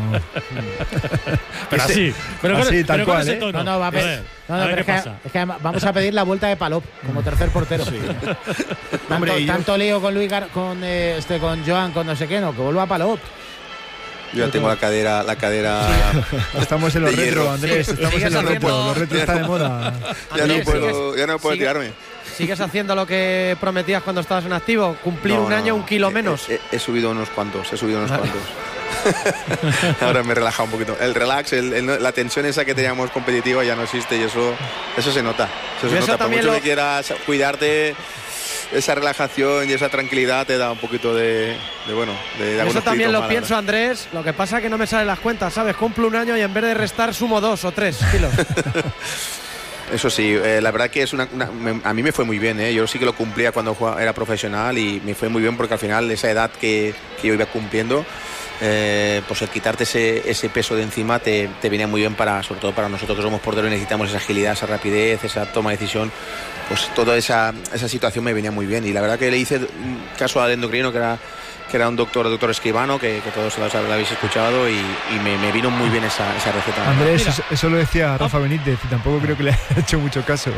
Speaker 2: Pero
Speaker 5: así, tal cual, ¿eh?
Speaker 2: No, va a ver. Pero es que vamos a pedir la vuelta de Palop como tercer portero. Sí. Tanto lío con Luis, con Joan, con no sé qué, no, que vuelva a Palop.
Speaker 8: Yo ya tengo la cadera.
Speaker 5: Estamos en los retro, Andrés. Estamos en los retro. Los retro está de moda.
Speaker 8: Ya no puedo tirarme.
Speaker 6: ¿Sigues haciendo lo que prometías cuando estabas en activo? Cumplir un año, un kilo menos.
Speaker 8: He subido unos cuantos. Ahora me he relajado un poquito. El relax, la tensión esa que teníamos competitiva ya no existe, y eso se nota. Por mucho que quieras cuidarte, esa relajación y esa tranquilidad te da un poquito de
Speaker 6: eso también lo pienso, Andrés. Lo que pasa es que no me salen las cuentas, ¿sabes? Cumplo un año y en vez de restar sumo 2 o 3 kilos.
Speaker 8: Eso sí, la verdad que a mí me fue muy bien, ¿eh? Yo sí que lo cumplía cuando era profesional y me fue muy bien porque al final esa edad que yo iba cumpliendo pues el quitarte ese peso de encima te viene muy bien, sobre todo para nosotros que somos porteros y necesitamos esa agilidad, esa rapidez, esa toma de decisión. Pues toda esa situación me venía muy bien, y la verdad que le hice caso al endocrino, que era un doctor Escribano, que todos lo habéis escuchado, y me vino muy bien esa receta.
Speaker 5: Andrés, eso lo decía Rafa Benítez, y tampoco creo que le haya hecho mucho caso.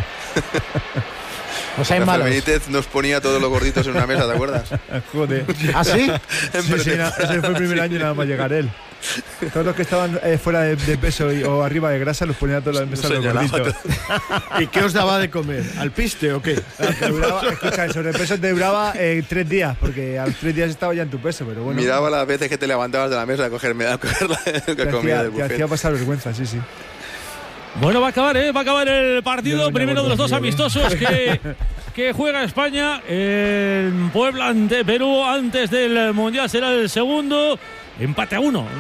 Speaker 8: Rafa Benítez nos ponía todos los gorditos en una mesa, ¿te acuerdas?
Speaker 5: Joder.
Speaker 2: ¿Ah, sí?
Speaker 5: Sí, ese fue el primer año nada más llegar él. Todos los que estaban fuera de peso o arriba de grasa los ponía todos en la mesa los gorditos.
Speaker 3: ¿Y qué os daba de comer? ¿Al piste o qué?
Speaker 5: Escucha, el sobrepeso te duraba 3 días, porque a los 3 días estaba ya en tu peso, pero bueno.
Speaker 8: Miraba las veces que te levantabas de la mesa a coger la comida del buffet.
Speaker 5: Te hacía pasar vergüenza, sí.
Speaker 1: Bueno, va a acabar el partido. Primero de los dos amistosos que juega España en Puebla ante Perú antes del Mundial. Será el segundo. Empate a 1.